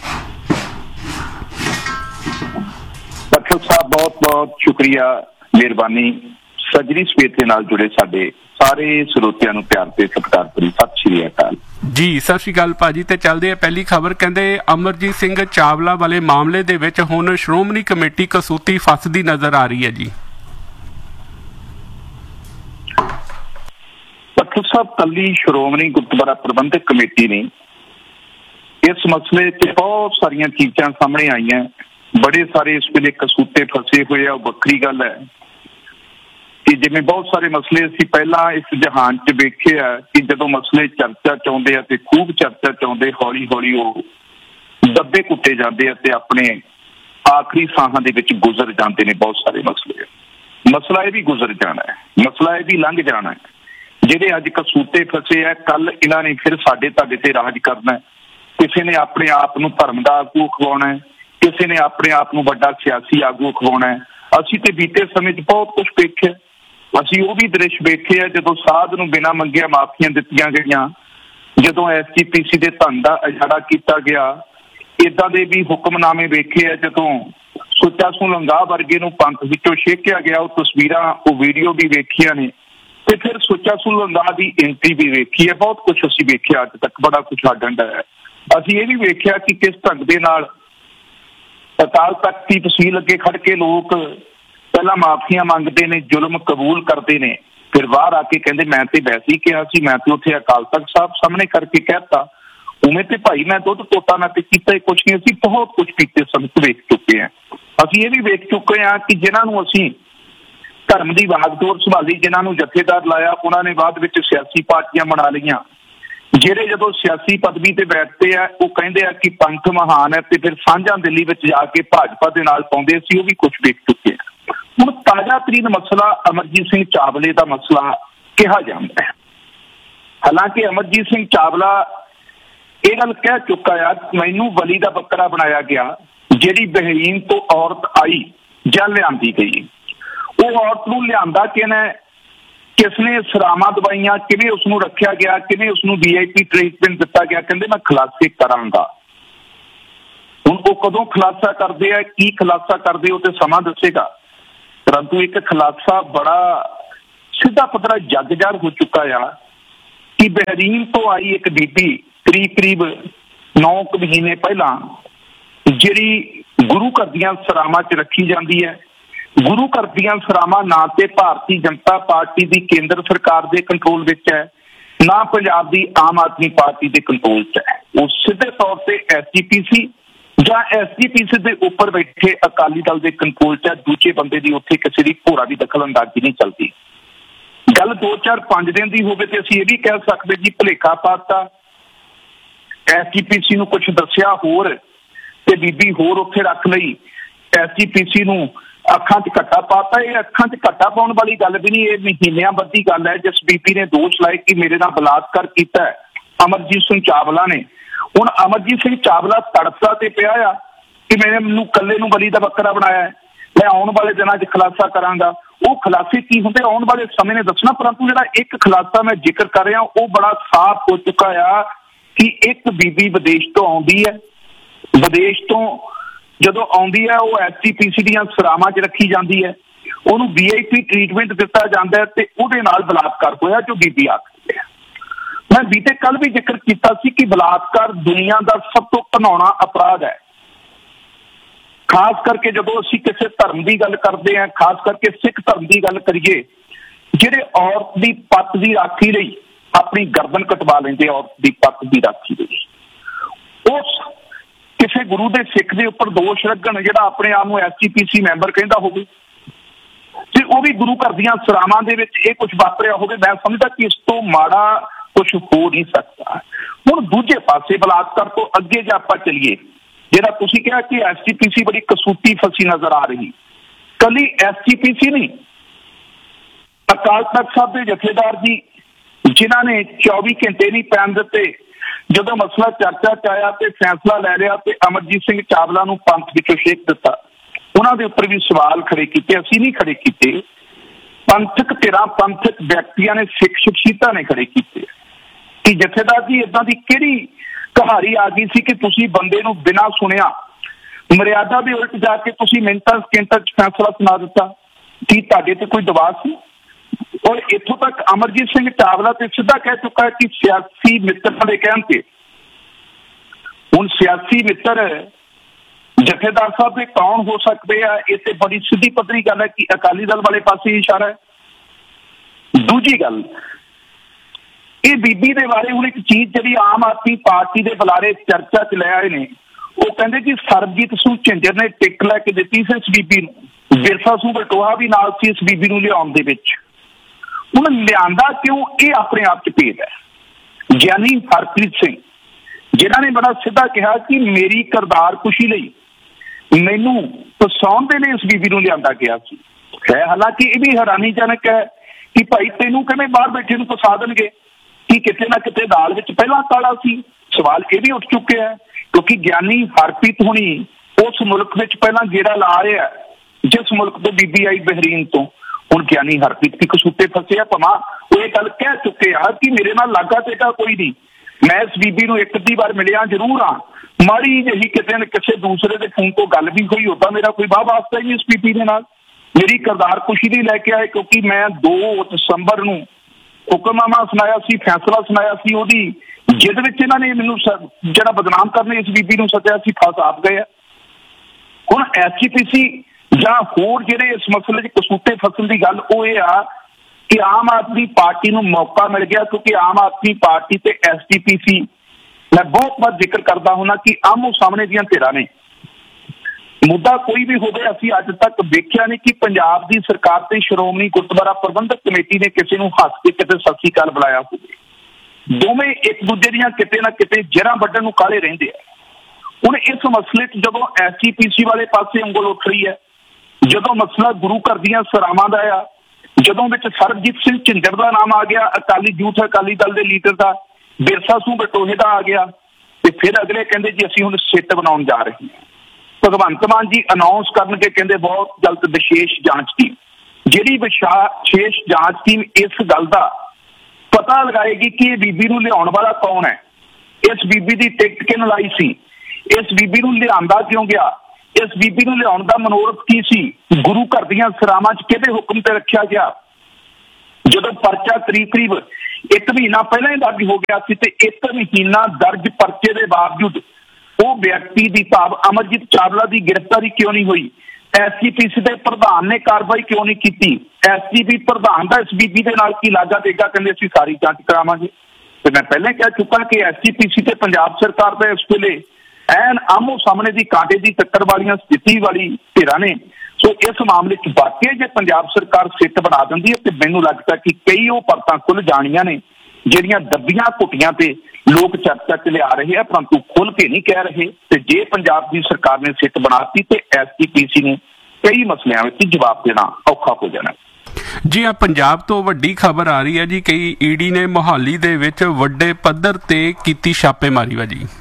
ਡਾਕਟਰ ਸਾਹਿਬ ਬਹੁਤ ਬਹੁਤ ਸ਼ੁਕਰੀਆ, ਮਿਹਰਬਾਨੀ। ਸੱਜਰੀ ਸਵੇਰ ਦੇ ਨਾਲ ਜੁੜੇ ਸਾਡੇ ਸਾਰੇ ਸਰੋਤਿਆਂ ਨੂੰ ਪਿਆਰ ਤੇ ਸਤਿਕਾਰ ਭਰੀ ਸਤਿ ਸ਼੍ਰੀ ਅਕਾਲ ਜੀ। ਸਤਿ ਸ਼੍ਰੀ ਅਕਾਲ ਭਾਜੀ। ਤੇ ਚੱਲਦੇ ਆ ਪਹਿਲੀ ਖਬਰ। ਕਹਿੰਦੇ ਅਮਰਜੀਤ ਸਿੰਘ ਚਾਵਲਾ ਵਾਲੇ ਮਾਮਲੇ ਦੇ ਵਿੱਚ ਹੁਣ ਸ਼੍ਰੋਮਣੀ ਕਮੇਟੀ ਕਸੂਤੀ ਫਸਦੀ ਨਜ਼ਰ ਆ ਰਹੀ ਹੈ ਜੀ। ਡਾਕਟਰ ਸਾਹਿਬ ਕੱਲੀ ਸ਼੍ਰੋਮਣੀ ਗੁਰਦੁਆਰਾ ਪ੍ਰਬੰਧਕ ਕਮੇਟੀ ਨੇ ਇਸ ਮਸਲੇ 'ਚ ਬਹੁਤ ਸਾਰੀਆਂ ਚੀਜ਼ਾਂ ਸਾਹਮਣੇ ਆਈਆਂ, ਬੜੇ ਸਾਰੇ ਇਸ ਵੇਲੇ ਕਸੂਤੇ ਫਸੇ ਹੋਏ ਆ। ਉਹ ਵੱਖਰੀ ਗੱਲ ਹੈ ਕਿ ਜਿਵੇਂ ਬਹੁਤ ਸਾਰੇ ਮਸਲੇ ਅਸੀਂ ਪਹਿਲਾਂ ਇਸ ਜਹਾਨ 'ਚ ਵੇਖੇ ਆ ਕਿ ਜਦੋਂ ਮਸਲੇ ਚਰਚਾ 'ਚ ਆਉਂਦੇ ਆ ਤੇ ਖੂਬ ਚਰਚਾ 'ਚ ਆਉਂਦੇ, ਹੌਲੀ ਹੌਲੀ ਉਹ ਦੱਬੇ ਕੁੱਟੇ ਜਾਂਦੇ ਆ ਤੇ ਆਪਣੇ ਆਖਰੀ ਸਾਹਾਂ ਦੇ ਵਿੱਚ ਗੁਜ਼ਰ ਜਾਂਦੇ ਨੇ। ਬਹੁਤ ਸਾਰੇ ਮਸਲੇ ਮਸਲਾ ਇਹ ਵੀ ਗੁਜ਼ਰ ਜਾਣਾ ਹੈ, ਮਸਲਾ ਇਹ ਵੀ ਲੰਘ ਜਾਣਾ ਹੈ। ਜਿਹੜੇ ਅੱਜ ਕਸੂਤੇ ਫਸੇ ਆ, ਕੱਲ ਇਹਨਾਂ ਨੇ ਫਿਰ ਸਾਡੇ ਤੁਹਾਡੇ ਤੇ ਰਾਜ ਕਰਨਾ। ਕਿਸੇ ਨੇ ਆਪਣੇ ਆਪ ਨੂੰ ਧਰਮ ਦਾ ਆਗੂ ਅਖਵਾਉਣਾ ਹੈ, ਕਿਸੇ ਨੇ ਆਪਣੇ ਆਪ ਨੂੰ ਵੱਡਾ ਸਿਆਸੀ ਆਗੂ ਅਖਵਾਉਣਾ ਹੈ। ਅਸੀਂ ਤੇ ਬੀਤੇ ਸਮੇਂ 'ਚ ਬਹੁਤ ਕੁਛ ਵੇਖਿਆ। ਅਸੀਂ ਉਹ ਵੀ ਦ੍ਰਿਸ਼ ਵੇਖੇ ਆ ਜਦੋਂ ਸਾਧ ਨੂੰ ਬਿਨਾਂ ਮੰਗਿਆ ਮਾਫੀਆਂ ਦਿੱਤੀਆਂ ਗਈਆਂ, ਜਦੋਂ ਐਸ ਜੀ ਪੀ ਸੀ ਦੇ ਧਨ ਦਾ ਇਜਾੜਾ ਕੀਤਾ ਗਿਆ। ਏਦਾਂ ਦੇ ਵੀ ਹੁਕਮਨਾਮੇ ਵੇਖੇ ਆ ਜਦੋਂ ਸੁੱਚਾ ਸਿੰਘ ਲੰਗਾਹ ਵਰਗੇ ਨੂੰ ਪੰਥ ਵਿੱਚੋਂ ਛੇਕਿਆ ਗਿਆ। ਉਹ ਤਸਵੀਰਾਂ, ਉਹ ਵੀਡੀਓ ਵੀ ਵੇਖੀਆਂ ਨੇ। ਤੇ ਫਿਰ ਸੁੱਚਾ ਸਿੰਘ ਲੰਗਾਹ ਦੀ ਐਂਟਰੀ ਵੀ ਵੇਖੀ ਹੈ। ਬਹੁਤ ਕੁਛ ਅਸੀਂ ਵੇਖਿਆ, ਅੱਜ ਤੱਕ ਬੜਾ ਕੁਛ ਸਾਡਣ ਦਾ ਹੈ। ਅਸੀਂ ਇਹ ਵੀ ਵੇਖਿਆ ਕਿ ਕਿਸ ਢੰਗ ਦੇ ਨਾਲ ਅਕਾਲ ਤਖ਼ਤ ਦੀ ਤਸਵੀਰ ਅੱਗੇ ਖੜ ਕੇ ਲੋਕ ਪਹਿਲਾਂ ਮਾਫੀਆਂ ਮੰਗਦੇ ਨੇ, ਜ਼ੁਲਮ ਕਬੂਲ ਕਰਦੇ ਨੇ, ਫਿਰ ਬਾਹਰ ਆ ਕੇ ਕਹਿੰਦੇ ਮੈਂ ਤੇ ਵੈਸੇ ਹੀ ਕਿਹਾ ਸੀ, ਮੈਂ ਤੇ ਉੱਥੇ ਅਕਾਲ ਤਖ਼ਤ ਸਾਹਿਬ ਸਾਹਮਣੇ ਕਰਕੇ ਕਹਿਤਾ, ਉਵੇਂ ਤੇ ਭਾਈ ਮੈਂ ਦੁੱਧ ਤੋਤਾ ਮੈਂ ਤੇ ਕੀਤਾ ਹੀ ਕੁਛ ਨਹੀਂ। ਅਸੀਂ ਬਹੁਤ ਕੁਛ ਕੀਤੇ ਸਮਝ ਵੇਖ ਚੁੱਕੇ ਹਾਂ। ਅਸੀਂ ਇਹ ਵੀ ਵੇਖ ਚੁੱਕੇ ਹਾਂ ਕਿ ਜਿਨ੍ਹਾਂ ਨੂੰ ਅਸੀਂ ਧਰਮ ਦੀ ਵਾਗਡੋਰ ਸੰਭਾਲੀ, ਜਿਨ੍ਹਾਂ ਨੂੰ ਜਥੇਦਾਰ ਲਾਇਆ, ਉਹਨਾਂ ਨੇ ਬਾਅਦ ਵਿੱਚ ਸਿਆਸੀ ਪਾਰਟੀਆਂ ਬਣਾ ਲਈਆਂ। ਜਿਹੜੇ ਜਦੋਂ ਸਿਆਸੀ ਪਦਵੀ ਤੇ ਬੈਠਦੇ ਆ ਉਹ ਕਹਿੰਦੇ ਆ ਕਿ ਪੰਥ ਮਹਾਨ ਹੈ ਤੇ ਫਿਰ ਸਾਂਝਾ ਦਿੱਲੀ ਵਿੱਚ ਜਾ ਕੇ ਭਾਜਪਾ ਦੇ ਨਾਲ ਪਾਉਂਦੇ ਸੀ। ਉਹ ਵੀ ਕੁਛ ਵੇਖ ਚੁੱਕੇ ਆ। ਹੁਣ ਤਾਜ਼ਾ ਤਰੀਨ ਮਸਲਾ ਅਮਰਜੀਤ ਸਿੰਘ ਚਾਵਲੇ ਦਾ ਮਸਲਾ ਕਿਹਾ ਜਾਂਦਾ ਹੈ। ਹਾਲਾਂਕਿ ਅਮਰਜੀਤ ਸਿੰਘ ਚਾਵਲਾ ਇਹ ਗੱਲ ਕਹਿ ਚੁੱਕਾ ਆ, ਮੈਨੂੰ ਬਲੀ ਦਾ ਬੱਕਰਾ ਬਣਾਇਆ ਗਿਆ। ਜਿਹੜੀ ਬਹਿਰੀਨ ਤੋਂ ਔਰਤ ਆਈ ਜਾਂ ਲਿਆਂਦੀ ਗਈ, ਉਹ ਔਰਤ ਨੂੰ ਲਿਆਂਦਾ ਕਿਹਨੇ, ਕਿਸਨੇ ਸਰਾਵਾਂ ਦਵਾਈਆਂ, ਕਿਵੇਂ ਉਸਨੂੰ ਰੱਖਿਆ ਗਿਆ, ਕਿਵੇਂ ਉਸਨੂੰ ਵੀ ਆਈ ਪੀ ਟ੍ਰੀਟਮੈਂਟ ਦਿੱਤਾ ਗਿਆ। ਕਹਿੰਦੇ ਮੈਂ ਖੁਲਾਸੇ ਕਰਾਂਗਾ। ਹੁਣ ਉਹ ਕਦੋਂ ਖੁਲਾਸਾ ਕਰਦੇ ਆ, ਕੀ ਖੁਲਾਸਾ ਕਰਦੇ ਉਹ ਤੇ ਸਮਾਂ ਦੱਸੇਗਾ। ਪਰੰਤੂ ਇੱਕ ਖੁਲਾਸਾ ਬੜਾ ਸਿੱਧਾ ਪੱਧਰਾ ਜੱਗ ਜਾਰ ਹੋ ਚੁੱਕਾ ਆ ਕਿ ਬਹਿਰੀਨ ਤੋਂ ਆਈ ਇੱਕ ਬੀਬੀ ਕਰੀਬ ਕਰੀਬ ਨੌ ਕੁ ਮਹੀਨੇ ਪਹਿਲਾਂ ਜਿਹੜੀ ਗੁਰੂ ਘਰ ਦੀਆਂ ਸਰਾਵਾਂ 'ਚ ਰੱਖੀ ਜਾਂਦੀ ਹੈ। ਗੁਰੂ ਘਰ ਦੀਆਂ ਸਰਾਵਾਂ ਨਾ ਤੇ ਭਾਰਤੀ ਜਨਤਾ ਪਾਰਟੀ ਦੀ ਕੇਂਦਰ ਸਰਕਾਰ ਦੇ ਕੰਟਰੋਲ ਵਿੱਚ ਹੈ, ਨਾ ਪੰਜਾਬ ਦੀ ਆਮ ਆਦਮੀ ਪਾਰਟੀ ਦੇ ਕੰਟਰੋਲ 'ਚ ਹੈ। ਉਹ ਸਿੱਧੇ ਤੌਰ ਤੇ ਐਸ ਜੀ ਪੀ ਸੀ ਜਾਂ ਐਸ ਜੀ ਪੀ ਸੀ ਦੇ ਉੱਪਰ ਬੈਠੇ ਅਕਾਲੀ ਦਲ ਦੇ ਕੰਟਰੋਲ 'ਚ ਹੈ। ਦੂਜੇ ਬੰਦੇ ਦੀ ਉੱਥੇ ਕਿਸੇ ਦੀ ਭੋਰਾ ਦੀ ਦਖਲ ਅੰਦਾਜ਼ੀ ਨਹੀਂ ਚੱਲਦੀ। ਗੱਲ ਦੋ ਚਾਰ ਪੰਜ ਦਿਨ ਦੀ ਹੋਵੇ ਤੇ ਅਸੀਂ ਇਹ ਵੀ ਕਹਿ ਸਕਦੇ ਜੀ ਭੁਲੇਖਾ ਪਾਤਾ, ਐਸ ਜੀ ਪੀ ਸੀ ਨੂੰ ਕੁਛ ਦੱਸਿਆ ਹੋਰ ਤੇ ਬੀਬੀ ਹੋਰ ਉੱਥੇ ਰੱਖ ਲਈ, ਐਸ ਜੀ ਪੀ ਸੀ ਨੂੰ ਅੱਖਾਂ 'ਚ ਘੱਟਾ ਪਾਤਾ। ਇਹ ਅੱਖਾਂ 'ਚ ਘੱਟਾ ਪਾਉਣ ਵਾਲੀ ਗੱਲ ਵੀ ਨਹੀਂ, ਇਹ ਮਹੀਨਿਆਂ ਬੱਧੀ ਗੱਲ ਹੈ। ਜਿਸ ਬੀਬੀ ਨੇ ਦੋਸ਼ ਲਾਏ ਕਿ ਮੇਰੇ ਨਾਲ ਬਲਾਤਕਾਰ ਕੀਤਾ ਅਮਰਜੀਤ ਸਿੰਘ ਚਾਵਲਾ ਨੇ, ਹੁਣ ਅਮਰਜੀਤ ਸਿੰਘ ਚਾਵਲਾ ਤੜਫਦਾ ਤੇ ਪਿਆ ਆ ਕਿ ਮੈਂ ਮੈਨੂੰ ਇਕੱਲੇ ਨੂੰ ਬਲੀ ਦਾ ਬੱਕਰਾ ਬਣਾਇਆ, ਮੈਂ ਆਉਣ ਵਾਲੇ ਦਿਨਾਂ 'ਚ ਖੁਲਾਸਾ ਕਰਾਂਗਾ। ਉਹ ਖੁਲਾਸੇ ਕੀ ਹੁੰਦੇ ਆਉਣ ਵਾਲੇ ਸਮੇਂ ਨੇ ਦੱਸਣਾ। ਪਰੰਤੂ ਜਿਹੜਾ ਇੱਕ ਖੁਲਾਸਾ ਮੈਂ ਜ਼ਿਕਰ ਕਰ ਰਿਹਾ ਉਹ ਬੜਾ ਸਾਫ਼ ਹੋ ਚੁੱਕਾ ਆ ਕਿ ਇੱਕ ਬੀਬੀ ਵਿਦੇਸ਼ ਤੋਂ ਆਉਂਦੀ ਹੈ, ਵਿਦੇਸ਼ ਤੋਂ ਜਦੋਂ ਆਉਂਦੀ ਹੈ ਉਹ ਐਸ ਜੀ ਪੀ ਸੀ ਦੀਆਂ ਸਰਾਵਾਂ 'ਚ ਰੱਖੀ ਜਾਂਦੀ ਹੈ, ਉਹਨੂੰ ਵੀ ਆਈ ਪੀ ਟ੍ਰੀਟਮੈਂਟ ਦਿੱਤਾ ਜਾਂਦਾ ਹੈ ਤੇ ਉਹਦੇ ਨਾਲ ਬਲਾਤਕਾਰ ਹੋਇਆ ਜੋ ਬੀਬੀ ਆਖਦੀ ਹੈ। ਮੈਂ ਬੀਤੇ ਕੱਲ ਵੀ ਜ਼ਿਕਰ ਕੀਤਾ ਸੀ ਕਿ ਬਲਾਤਕਾਰ ਦੁਨੀਆ ਦਾ ਸਭ ਤੋਂ ਘਿਨਾਉਣਾ ਅਪਰਾਧ ਹੈ। ਖਾਸ ਕਰਕੇ ਜਦੋਂ ਅਸੀਂ ਕਿਸੇ ਧਰਮ ਦੀ ਗੱਲ ਕਰਦੇ ਹਾਂ, ਖਾਸ ਕਰਕੇ ਸਿੱਖ ਧਰਮ ਦੀ ਗੱਲ ਕਰੀਏ, ਜਿਹੜੇ ਔਰਤ ਦੀ ਪੱਤ ਦੀ ਰਾਖੀ ਲਈ ਆਪਣੀ ਗਰਦਨ ਕਟਵਾ ਲੈਂਦੇ, ਔਰਤ ਦੀ ਪੱਤ ਦੀ ਰਾਖੀ ਲਈ, ਉਸ ਕਿਸੇ ਗੁਰੂ ਦੇ ਸਿੱਖ ਦੇ ਉੱਪਰ ਦੋਸ਼ ਲੱਗਣ ਜਿਹੜਾ ਆਪਣੇ ਆਪ ਨੂੰ ਐਸ ਜੀ ਪੀ ਸੀ ਮੈਂਬਰ ਕਹਿੰਦਾ ਹੋਵੇ ਤੇ ਉਹ ਵੀ ਗੁਰੂ ਘਰ ਦੀਆਂ ਸਰਾਵਾਂ ਦੇ ਵਿੱਚ ਇਹ ਕੁਝ ਵਾਪਰਿਆ ਹੋਵੇ, ਮੈਂ ਸਮਝਦਾ ਕਿ ਇਸ ਤੋਂ ਮਾੜਾ ਕੁਝ ਹੋ ਨਹੀਂ ਸਕਦਾ। ਹੁਣ ਦੂਜੇ ਪਾਸੇ ਬਲਾਤਕਾਰ ਤੋਂ ਅੱਗੇ ਜੇ ਆਪਾਂ ਚੱਲੀਏ, ਜਿਹੜਾ ਤੁਸੀਂ ਕਿਹਾ ਕਿ ਐਸ ਜੀ ਪੀ ਸੀ ਬੜੀ ਕਸੂਤੀ ਫਸੀ ਨਜ਼ਰ ਆ ਰਹੀ, ਕੱਲੀ ਐਸ ਜੀ ਪੀ ਸੀ ਨਹੀਂ, ਅਕਾਲ ਤਖਤ ਸਾਹਿਬ ਦੇ ਜਥੇਦਾਰ ਜੀ ਜਿਨ੍ਹਾਂ ਨੇ ਚੌਵੀ ਘੰਟੇ ਨਹੀਂ ਪੈਣ ਦਿੱਤੇ, ਜਦੋਂ ਮਸਲਾ ਚਰਚਾ 'ਚ ਆਇਆ ਤੇ ਫੈਸਲਾ ਲੈ ਲਿਆ ਤੇ ਅਮਰਜੀਤ ਸਿੰਘ ਚਾਵਲਾ ਨੂੰ ਪੰਥ ਵਿੱਚੋਂ ਛੇਕ ਦਿੱਤਾ, ਉਹਨਾਂ ਦੇ ਉੱਪਰ ਵੀ ਸਵਾਲ ਖੜੇ ਕੀਤੇ। ਅਸੀਂ ਨਹੀਂ ਖੜੇ ਕੀਤੇ, ਪੰਥਕ ਧਿਰਾਂ, ਪੰਥਕ ਵਿਅਕਤੀਆਂ ਨੇ, ਸਿੱਖ ਸ਼ਖਸੀਅਤਾਂ ਨੇ ਖੜੇ ਕੀਤੇ ਕਿ ਜਥੇਦਾਰ ਜੀ ਏਦਾਂ ਦੀ ਕਿਹੜੀ ਕਹਾਣੀ ਆ ਗਈ ਸੀ ਕਿ ਤੁਸੀਂ ਬੰਦੇ ਨੂੰ ਬਿਨਾਂ ਸੁਣਿਆ ਮਰਿਆਦਾ ਦੇ ਉਲਟ ਜਾ ਕੇ ਤੁਸੀਂ ਮਿੰਟਾਂ ਸਕਿੰਟਾਂ 'ਚ ਫੈਸਲਾ ਸੁਣਾ ਦਿੱਤਾ? ਕੀ ਤੁਹਾਡੇ ਤੇ ਕੋਈ ਦਬਾਅ ਸੀ? ਔਰ ਇੱਥੋਂ ਤੱਕ ਅਮਰਜੀਤ ਸਿੰਘ ਚਾਵਲਾ ਤੇ ਸਿੱਧਾ ਕਹਿ ਚੁੱਕਾ ਕਿ ਸਿਆਸੀ ਮਿੱਤਰਾਂ ਦੇ ਕਹਿਣ ਤੇ, ਹੁਣ ਸਿਆਸੀ ਮਿੱਤਰ ਜਥੇਦਾਰ ਸਾਹਿਬ ਦੇ ਕੌਣ ਹੋ ਸਕਦੇ ਆ? ਇਹ ਤੇ ਬੜੀ ਸਿੱਧੀ ਪੱਧਰੀ ਗੱਲ ਹੈ ਕਿ ਅਕਾਲੀ ਦਲ ਵਾਲੇ ਪਾਸੇ ਇਸ਼ਾਰਾ ਹੈ। ਦੂਜੀ ਗੱਲ, ਇਹ ਬੀਬੀ ਦੇ ਬਾਰੇ ਹੁਣ ਇੱਕ ਚੀਜ਼ ਜਿਹੜੀ ਆਮ ਆਦਮੀ ਪਾਰਟੀ ਦੇ ਬੁਲਾਰੇ ਚਰਚਾ 'ਚ ਲੈ ਆਏ ਨੇ, ਉਹ ਕਹਿੰਦੇ ਕਿ ਸਰਬਜੀਤ ਸਿੰਘ ਝਿੰਜਰ ਨੇ ਟਿਕ ਲੈ ਕੇ ਦਿੱਤੀ ਸੀ ਇਸ ਬੀਬੀ ਨੂੰ, ਬਿਰਸਾ ਸਿੰਘ ਬਲਟੋਹਾ ਵੀ ਨਾਲ ਸੀ ਇਸ ਬੀਬੀ ਨੂੰ ਲਿਆਉਣ ਦੇ ਵਿੱਚ। ਹੁਣ ਲਿਆਂਦਾ ਕਿਉਂ, ਇਹ ਆਪਣੇ ਆਪ 'ਚ ਭੇਦ ਹੈ। ਗਿਆਨੀ ਹਰਪ੍ਰੀਤ ਸਿੰਘ ਜਿਨ੍ਹਾਂ ਨੇ ਬੜਾ ਸਿੱਧਾ ਕਿਹਾ ਕਿ ਮੇਰੀ ਕਿਰਦਾਰ ਕੁਸ਼ੀ ਲਈ, ਮੈਨੂੰ ਫਸਾਉਣ ਦੇ ਲਈ ਇਸ ਬੀਬੀ ਨੂੰ ਲਿਆਂਦਾ ਗਿਆ ਸੀ। ਹੈ ਹਾਲਾਂਕਿ ਇਹ ਵੀ ਹੈਰਾਨੀਜਨਕ ਹੈ ਕਿ ਭਾਈ ਤੈਨੂੰ ਕਿਵੇਂ ਬਾਹਰ ਬੈਠੇ ਨੂੰ ਫਸਾ ਦੇਣਗੇ, ਕਿ ਕਿਤੇ ਨਾ ਕਿਤੇ ਦਾਲ ਵਿੱਚ ਪਹਿਲਾਂ ਕਾਲਾ ਸੀ? ਸਵਾਲ ਇਹ ਵੀ ਉੱਠ ਚੁੱਕਿਆ ਹੈ ਕਿਉਂਕਿ ਗਿਆਨੀ ਹਰਪ੍ਰੀਤ ਹੁਣੀ ਉਸ ਮੁਲਕ ਵਿੱਚ ਪਹਿਲਾਂ ਗੇੜਾ ਲਾ ਰਿਹਾ ਜਿਸ ਮੁਲਕ ਤੋਂ ਬੀਬੀ ਆਈ ਬਹਿਰੀਨ ਤੋਂ। ਹੁਣ ਗਿਆਨੀ ਹਰਪ੍ਰੀਤ ਵੀ ਕਸੂਤੇ ਫਸੇ ਆ, ਭਮਾ ਉਹ ਇਹ ਗੱਲ ਕਹਿ ਚੁੱਕੇ ਆ ਕਿ ਮੇਰੇ ਨਾਲ ਲਾਗਾ ਤੇਗਾ ਕੋਈ ਨਹੀਂ, ਮੈਂ ਇਸ ਬੀਬੀ ਨੂੰ ਇੱਕ ਅੱਧੀ ਵਾਰ ਮਿਲਿਆ ਜ਼ਰੂਰ ਹਾਂ, ਮਾੜੀ ਜਿਹੀ ਕਿਤੇ ਨਾ ਕਿਸੇ ਦੂਸਰੇ ਦੇ ਫੋਨ ਤੋਂ ਗੱਲ ਵੀ ਹੋਈ, ਉੱਦਾਂ ਮੇਰਾ ਕੋਈ ਵਾਹ ਵਾਸਤਾ ਹੀ ਨਹੀਂ ਇਸ ਬੀਬੀ ਦੇ ਨਾਲ। ਮੇਰੀ ਕਿਰਦਾਰ ਖੁਸ਼ੀ ਲਈ ਲੈ ਕੇ ਆਏ ਕਿਉਂਕਿ ਮੈਂ ਦੋ ਦਸੰਬਰ ਨੂੰ ਹੁਕਮਨਾਮਾ ਸੁਣਾਇਆ ਸੀ, ਫੈਸਲਾ ਸੁਣਾਇਆ ਸੀ, ਉਹਦੀ ਜਿੱਦ ਵਿੱਚ ਇਹਨਾਂ ਨੇ ਮੈਨੂੰ ਜਿਹੜਾ ਬਦਨਾਮ ਕਰਨੇ ਇਸ ਬੀਬੀ ਨੂੰ ਸੱਦਿਆ ਸੀ, ਫਸ ਆਪ ਗਏ ਆ। ਹੁਣ ਐਸ ਜੀ ਪੀ ਸੀ ਜਾਂ ਹੋਰ ਜਿਹੜੇ ਇਸ ਮਸਲੇ 'ਚ ਕਸੂਤੇ ਫਸਣ ਦੀ ਗੱਲ, ਉਹ ਇਹ ਆ ਕਿ ਆਮ ਆਦਮੀ ਪਾਰਟੀ ਨੂੰ ਮੌਕਾ ਮਿਲ ਗਿਆ ਕਿਉਂਕਿ ਆਮ ਆਦਮੀ ਪਾਰਟੀ ਤੇ ਐਸ ਜੀ ਪੀ ਸੀ, ਮੈਂ ਬਹੁਤ ਵਾਰ ਜ਼ਿਕਰ ਕਰਦਾ ਹੁੰਦਾ ਕਿ ਆਮੋ ਸਾਹਮਣੇ ਦੀਆਂ ਧਿਰਾਂ ਨੇ। ਮੁੱਦਾ ਕੋਈ ਵੀ ਹੋਵੇ, ਅਸੀਂ ਅੱਜ ਤੱਕ ਵੇਖਿਆ ਨਹੀਂ ਕਿ ਪੰਜਾਬ ਦੀ ਸਰਕਾਰ ਤੇ ਸ਼੍ਰੋਮਣੀ ਗੁਰਦੁਆਰਾ ਪ੍ਰਬੰਧਕ ਕਮੇਟੀ ਨੇ ਕਿਸੇ ਨੂੰ ਹੱਸ ਕੇ ਕਿਤੇ ਸਤਿ ਸ੍ਰੀ ਅਕਾਲ ਬੁਲਾਇਆ ਹੋਵੇ। ਦੋਵੇਂ ਇੱਕ ਦੂਜੇ ਦੀਆਂ ਕਿਤੇ ਨਾ ਕਿਤੇ ਜੜ੍ਹਾਂ ਵੱਢਣ ਨੂੰ ਕਾਹਲੇ ਰਹਿੰਦੇ ਆ। ਹੁਣ ਇਸ ਮਸਲੇ 'ਚ ਜਦੋਂ ਐਸ ਜੀ ਪੀ ਸੀ ਵਾਲੇ ਪਾਸੇ ਉਂਗਲ ਉੱਠ ਰਹੀ ਹੈ, ਜਦੋਂ ਮਸਲਾ ਗੁਰੂ ਘਰ ਦੀਆਂ ਸਰਾਵਾਂ ਦਾ ਆ, ਜਦੋਂ ਵਿੱਚ ਸਰਬਜੀਤ ਸਿੰਘ ਝਿੰਜਰ ਦਾ ਨਾਮ ਆ ਗਿਆ, ਅਕਾਲੀ ਯੂਥ ਅਕਾਲੀ ਦਲ ਦੇ ਲੀਡਰ ਦਾ, ਬਿਰਸਾ ਸਿੰਘ ਬਟੋਹੇ ਦਾ ਆ ਗਿਆ, ਤੇ ਫਿਰ ਅਗਲੇ ਕਹਿੰਦੇ ਜੀ ਅਸੀਂ ਹੁਣ ਸਿੱਟ ਬਣਾਉਣ ਜਾ ਰਹੇ ਹਾਂ। ਭਗਵੰਤ ਮਾਨ ਜੀ ਅਨਾਉਂਸ ਕਰਨਗੇ ਕਹਿੰਦੇ ਬਹੁਤ ਜਲਦ ਵਿਸ਼ੇਸ਼ ਜਾਂਚ ਟੀਮ, ਜਿਹੜੀ ਵਿਸ਼ੇਸ਼ ਜਾਂਚ ਟੀਮ ਇਸ ਗੱਲ ਦਾ ਪਤਾ ਲਗਾਏਗੀ ਕਿ ਇਹ ਬੀਬੀ ਨੂੰ ਲਿਆਉਣ ਵਾਲਾ ਕੌਣ ਹੈ, ਇਸ ਬੀਬੀ ਦੀ ਟਿਕਟ ਕਿਹਨੇ ਲਾਈ ਸੀ, ਇਸ ਬੀਬੀ ਨੂੰ ਲਿਆਂਦਾ ਕਿਉਂ ਗਿਆ, ਇਸ ਬੀਬੀ ਨੂੰ ਲਿਆਉਣ ਦਾ ਮਨੋਰਥ ਕੀ ਸੀ, ਗੁਰੂ ਘਰ ਦੀਆਂ ਸਰਾਵਾਂ 'ਚ ਕਿਹਦੇ ਹੁਕਮ ਤੇ ਰੱਖਿਆ ਗਿਆ। ਜਦੋਂ ਪਰਚਾ ਕਰੀਬ ਕਰੀਬ ਇੱਕ ਮਹੀਨਾ ਪਹਿਲਾਂ ਹੀ ਦਰਜ ਹੋ ਗਿਆ ਸੀ ਤੇ ਇੱਕ ਮਹੀਨਾ ਦਰਜ ਪਰਚੇ ਦੇ ਬਾਵਜੂਦ ਉਹ ਵਿਅਕਤੀ ਦੀ ਭਾਵ ਅਮਰਜੀਤ ਚਾਵਲਾ ਦੀ ਗ੍ਰਿਫਤਾਰੀ ਕਿਉਂ ਨਹੀਂ ਹੋਈ? ਐਸ ਜੀ ਪੀ ਸੀ ਦੇ ਪ੍ਰਧਾਨ ਨੇ ਕਾਰਵਾਈ ਕਿਉਂ ਨਹੀਂ ਕੀਤੀ? ਐਸ ਜੀ ਪੀ ਪ੍ਰਧਾਨ ਦਾ ਇਸ ਬੀਬੀ ਦੇ ਨਾਲ ਕੀ ਲਾਗਾ ਦੇਗਾ? ਕਹਿੰਦੇ ਅਸੀਂ ਸਾਰੀ ਜਾਂਚ ਕਰਾਵਾਂਗੇ। ਤੇ ਮੈਂ ਪਹਿਲਾਂ ਕਹਿ ਚੁੱਕਾ ਕਿ ਐਸ ਜੀ ਪੀ ਸੀ ਤੇ ਪੰਜਾਬ ਸਰਕਾਰ ਦਾ ਇਸ ਵੇਲੇ ਐਨ ਆਮੋ ਸਾਹਮਣੇ ਦੀ ਕਾਂਟੇ ਦੀ ਟੱਕਰ ਵਾਲੀਆਂ ਸਥਿਤੀ ਵਾਲੀ ਧਿਰਾਂ ਨੇ। ਸੋ ਇਸ ਮਾਮਲੇ 'ਚ ਵਾਕਿਆ ਜੇ ਪੰਜਾਬ ਸਰਕਾਰ ਸਿੱਟ ਬਣਾ ਦਿੰਦੀ ਹੈ ਤੇ ਮੈਨੂੰ ਲੱਗਦਾ ਕਿ ਕਈ ਉਹ ਪਰਤਾਂ ਖੁੱਲ ਜਾਣੀਆਂ ਨੇ ਜਿਹੜੀਆਂ ਦੱਬੀਆਂ ਘੁੱਟੀਆਂ ਤੇ ਲੋਕ ਚਰਚਾ 'ਚ ਲਿਆ ਰਹੇ ਆ, ਪਰੰਤੂ ਖੁੱਲ ਕੇ ਨਹੀਂ ਕਹਿ ਰਹੇ। ਤੇ ਜੇ ਪੰਜਾਬ ਦੀ ਸਰਕਾਰ ਨੇ ਸਿੱਟ ਬਣਾਤੀ ਤੇ ਐਸ ਜੀ ਪੀ ਸੀ ਨੂੰ ਕਈ ਮਸਲਿਆਂ ਵਿੱਚ ਜਵਾਬ ਦੇਣਾ ਔਖਾ ਹੋ ਜਾਣਾ। ਜੀ ਆ ਪੰਜਾਬ ਤੋਂ ਵੱਡੀ ਖਬਰ ਆ ਰਹੀ ਹੈ ਜੀ, ਕਈ ਈਡੀ ਨੇ ਮੋਹਾਲੀ ਦੇ ਵਿੱਚ ਵੱਡੇ ਪੱਧਰ ਤੇ ਕੀਤੀ ਛਾਪੇਮਾਰੀ ਵਾ ਜੀ।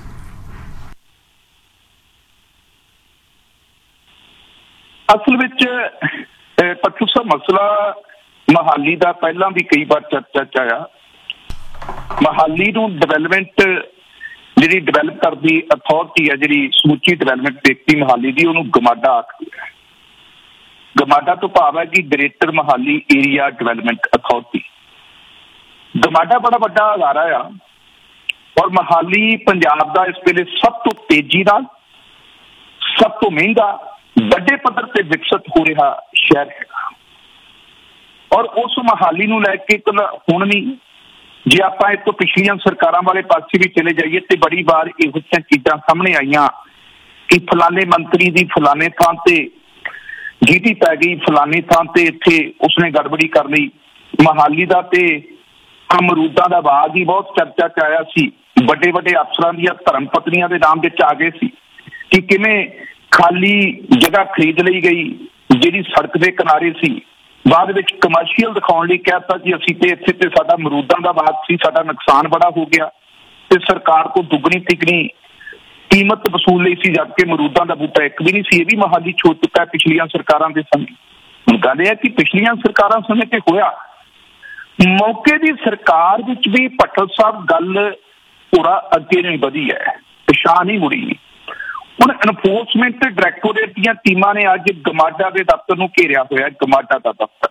ਅਸਲ ਵਿੱਚ ਪੱਛੂ ਸਾਹਿਬ ਮਸਲਾ ਮੋਹਾਲੀ ਦਾ ਪਹਿਲਾਂ ਵੀ ਕਈ ਵਾਰ ਚਰਚਾ 'ਚ ਆਇਆ। ਮੋਹਾਲੀ ਨੂੰ ਡਿਵੈਲਪਮੈਂਟ ਜਿਹੜੀ ਡਿਵੈਲਪ ਕਰਦੀ ਅਥਾਰਟੀ ਹੈ, ਜਿਹੜੀ ਸਮੁੱਚੀ ਡਿਵੈਲਪਮੈਂਟ ਦੇਖਦੀ ਮੋਹਾਲੀ ਦੀ, ਉਹਨੂੰ ਗਮਾਡਾ ਆਖਦੀ ਹੈ। ਗਮਾਡਾ ਤੋਂ ਭਾਵ ਹੈ ਕਿ greater Mohali area development authority. GMADA ਬੜਾ ਵੱਡਾ ਅਦਾਰਾ ਆ ਔਰ ਮੋਹਾਲੀ ਪੰਜਾਬ ਦਾ ਇਸ ਵੇਲੇ ਸਭ ਤੋਂ ਤੇਜ਼ੀ ਨਾਲ, ਸਭ ਤੋਂ ਮਹਿੰਗਾ, ਵੱਡੇ ਪੱਧਰ ਤੇ ਵਿਕਸਿਤ ਹੋ ਰਿਹਾ ਸ਼ਹਿਰ ਹੈਗਾ। ਔਰ ਉਸ ਮੋਹਾਲੀ ਨੂੰ ਲੈ ਕੇ ਹੁਣ ਨਹੀਂ, ਜੇ ਆਪਾਂ ਇਹ ਤੋਂ ਪਿਛਲੀਆਂ ਸਰਕਾਰਾਂ ਵਾਲੇ ਪਾਸੇ ਵੀ ਚਲੇ ਜਾਈਏ ਤੇ ਬੜੀ ਵਾਰ ਇਹੋ ਜਿਹੀਆਂ ਚੀਜ਼ਾਂ ਸਾਹਮਣੇ ਆਈਆਂ ਕਿ ਫਲਾਣੇ ਮੰਤਰੀ ਦੀ ਫਲਾਣੇ ਥਾਂ ਤੇ ਜੀਤੀ ਪੈ ਗਈ, ਫਲਾਣੀ ਥਾਂ ਤੇ ਇੱਥੇ ਉਸਨੇ ਗੜਬੜੀ ਕਰ ਲਈ। ਮੋਹਾਲੀ ਦਾ ਤੇ ਅਮਰੂਦਾਂ ਦਾ ਬਾਗ ਹੀ ਬਹੁਤ ਚਰਚਾ ਚ ਆਇਆ ਸੀ। ਵੱਡੇ ਵੱਡੇ ਅਫਸਰਾਂ ਦੀਆਂ ਧਰਮ ਪਤਨੀਆਂ ਦੇ ਨਾਮ ਵਿੱਚ ਆ ਗਏ ਸੀ ਕਿ ਕਿਵੇਂ ਖਾਲੀ ਜਗ੍ਹਾ ਖਰੀਦ ਲਈ ਗਈ ਜਿਹੜੀ ਸੜਕ ਦੇ ਕਿਨਾਰੇ ਸੀ। ਬਾਅਦ ਵਿੱਚ ਕਮਰਸ਼ੀਅਲ ਦਿਖਾਉਣ ਲਈ ਕਹਿਤਾ ਕਿ ਅਸੀਂ ਤੇ ਇੱਥੇ ਤੇ ਸਾਡਾ ਅਮਰੂਦਾਂ ਦਾ ਬਾਗ ਸੀ, ਸਾਡਾ ਨੁਕਸਾਨ ਬੜਾ ਹੋ ਗਿਆ ਤੇ ਸਰਕਾਰ ਤੋਂ ਦੁੱਗਣੀ ਤਿੱਗਣੀ ਕੀਮਤ ਵਸੂਲ ਲਈ ਸੀ, ਜਦਕਿ ਅਮਰੂਦਾਂ ਦਾ ਬੂਟਾ ਇੱਕ ਵੀ ਨਹੀਂ ਸੀ। ਇਹ ਵੀ ਮੋਹਾਲੀ ਛੋ ਚੁੱਕਾ ਪਿਛਲੀਆਂ ਸਰਕਾਰਾਂ ਦੇ ਸਮੇਂ। ਹੁਣ ਗੱਲ ਇਹ ਹੈ ਕਿ ਪਿਛਲੀਆਂ ਸਰਕਾਰਾਂ ਸਮੇਂ ਤੇ ਹੋਇਆ, ਮੌਕੇ ਦੀ ਸਰਕਾਰ ਵਿੱਚ ਵੀ ਭੱਟਲ ਸਾਹਿਬ ਗੱਲ ਪੂਰਾ ਅੱਗੇ ਨਹੀਂ ਵਧੀ ਹੈ, ਪਿਛਾਂਹ ਨਹੀਂ ਮੁੜੀ। ਹੁਣ ਐਨਫੋਰਸਮੈਂਟ ਡਾਇਰੈਕਟੋਰੇਟ ਦੀਆਂ ਟੀਮਾਂ ਨੇ ਅੱਜ ਗਮਾਡਾ ਦੇ ਦਫ਼ਤਰ ਨੂੰ ਘੇਰਿਆ ਹੋਇਆ। ਗਮਾਡਾ ਦਾ ਦਫ਼ਤਰ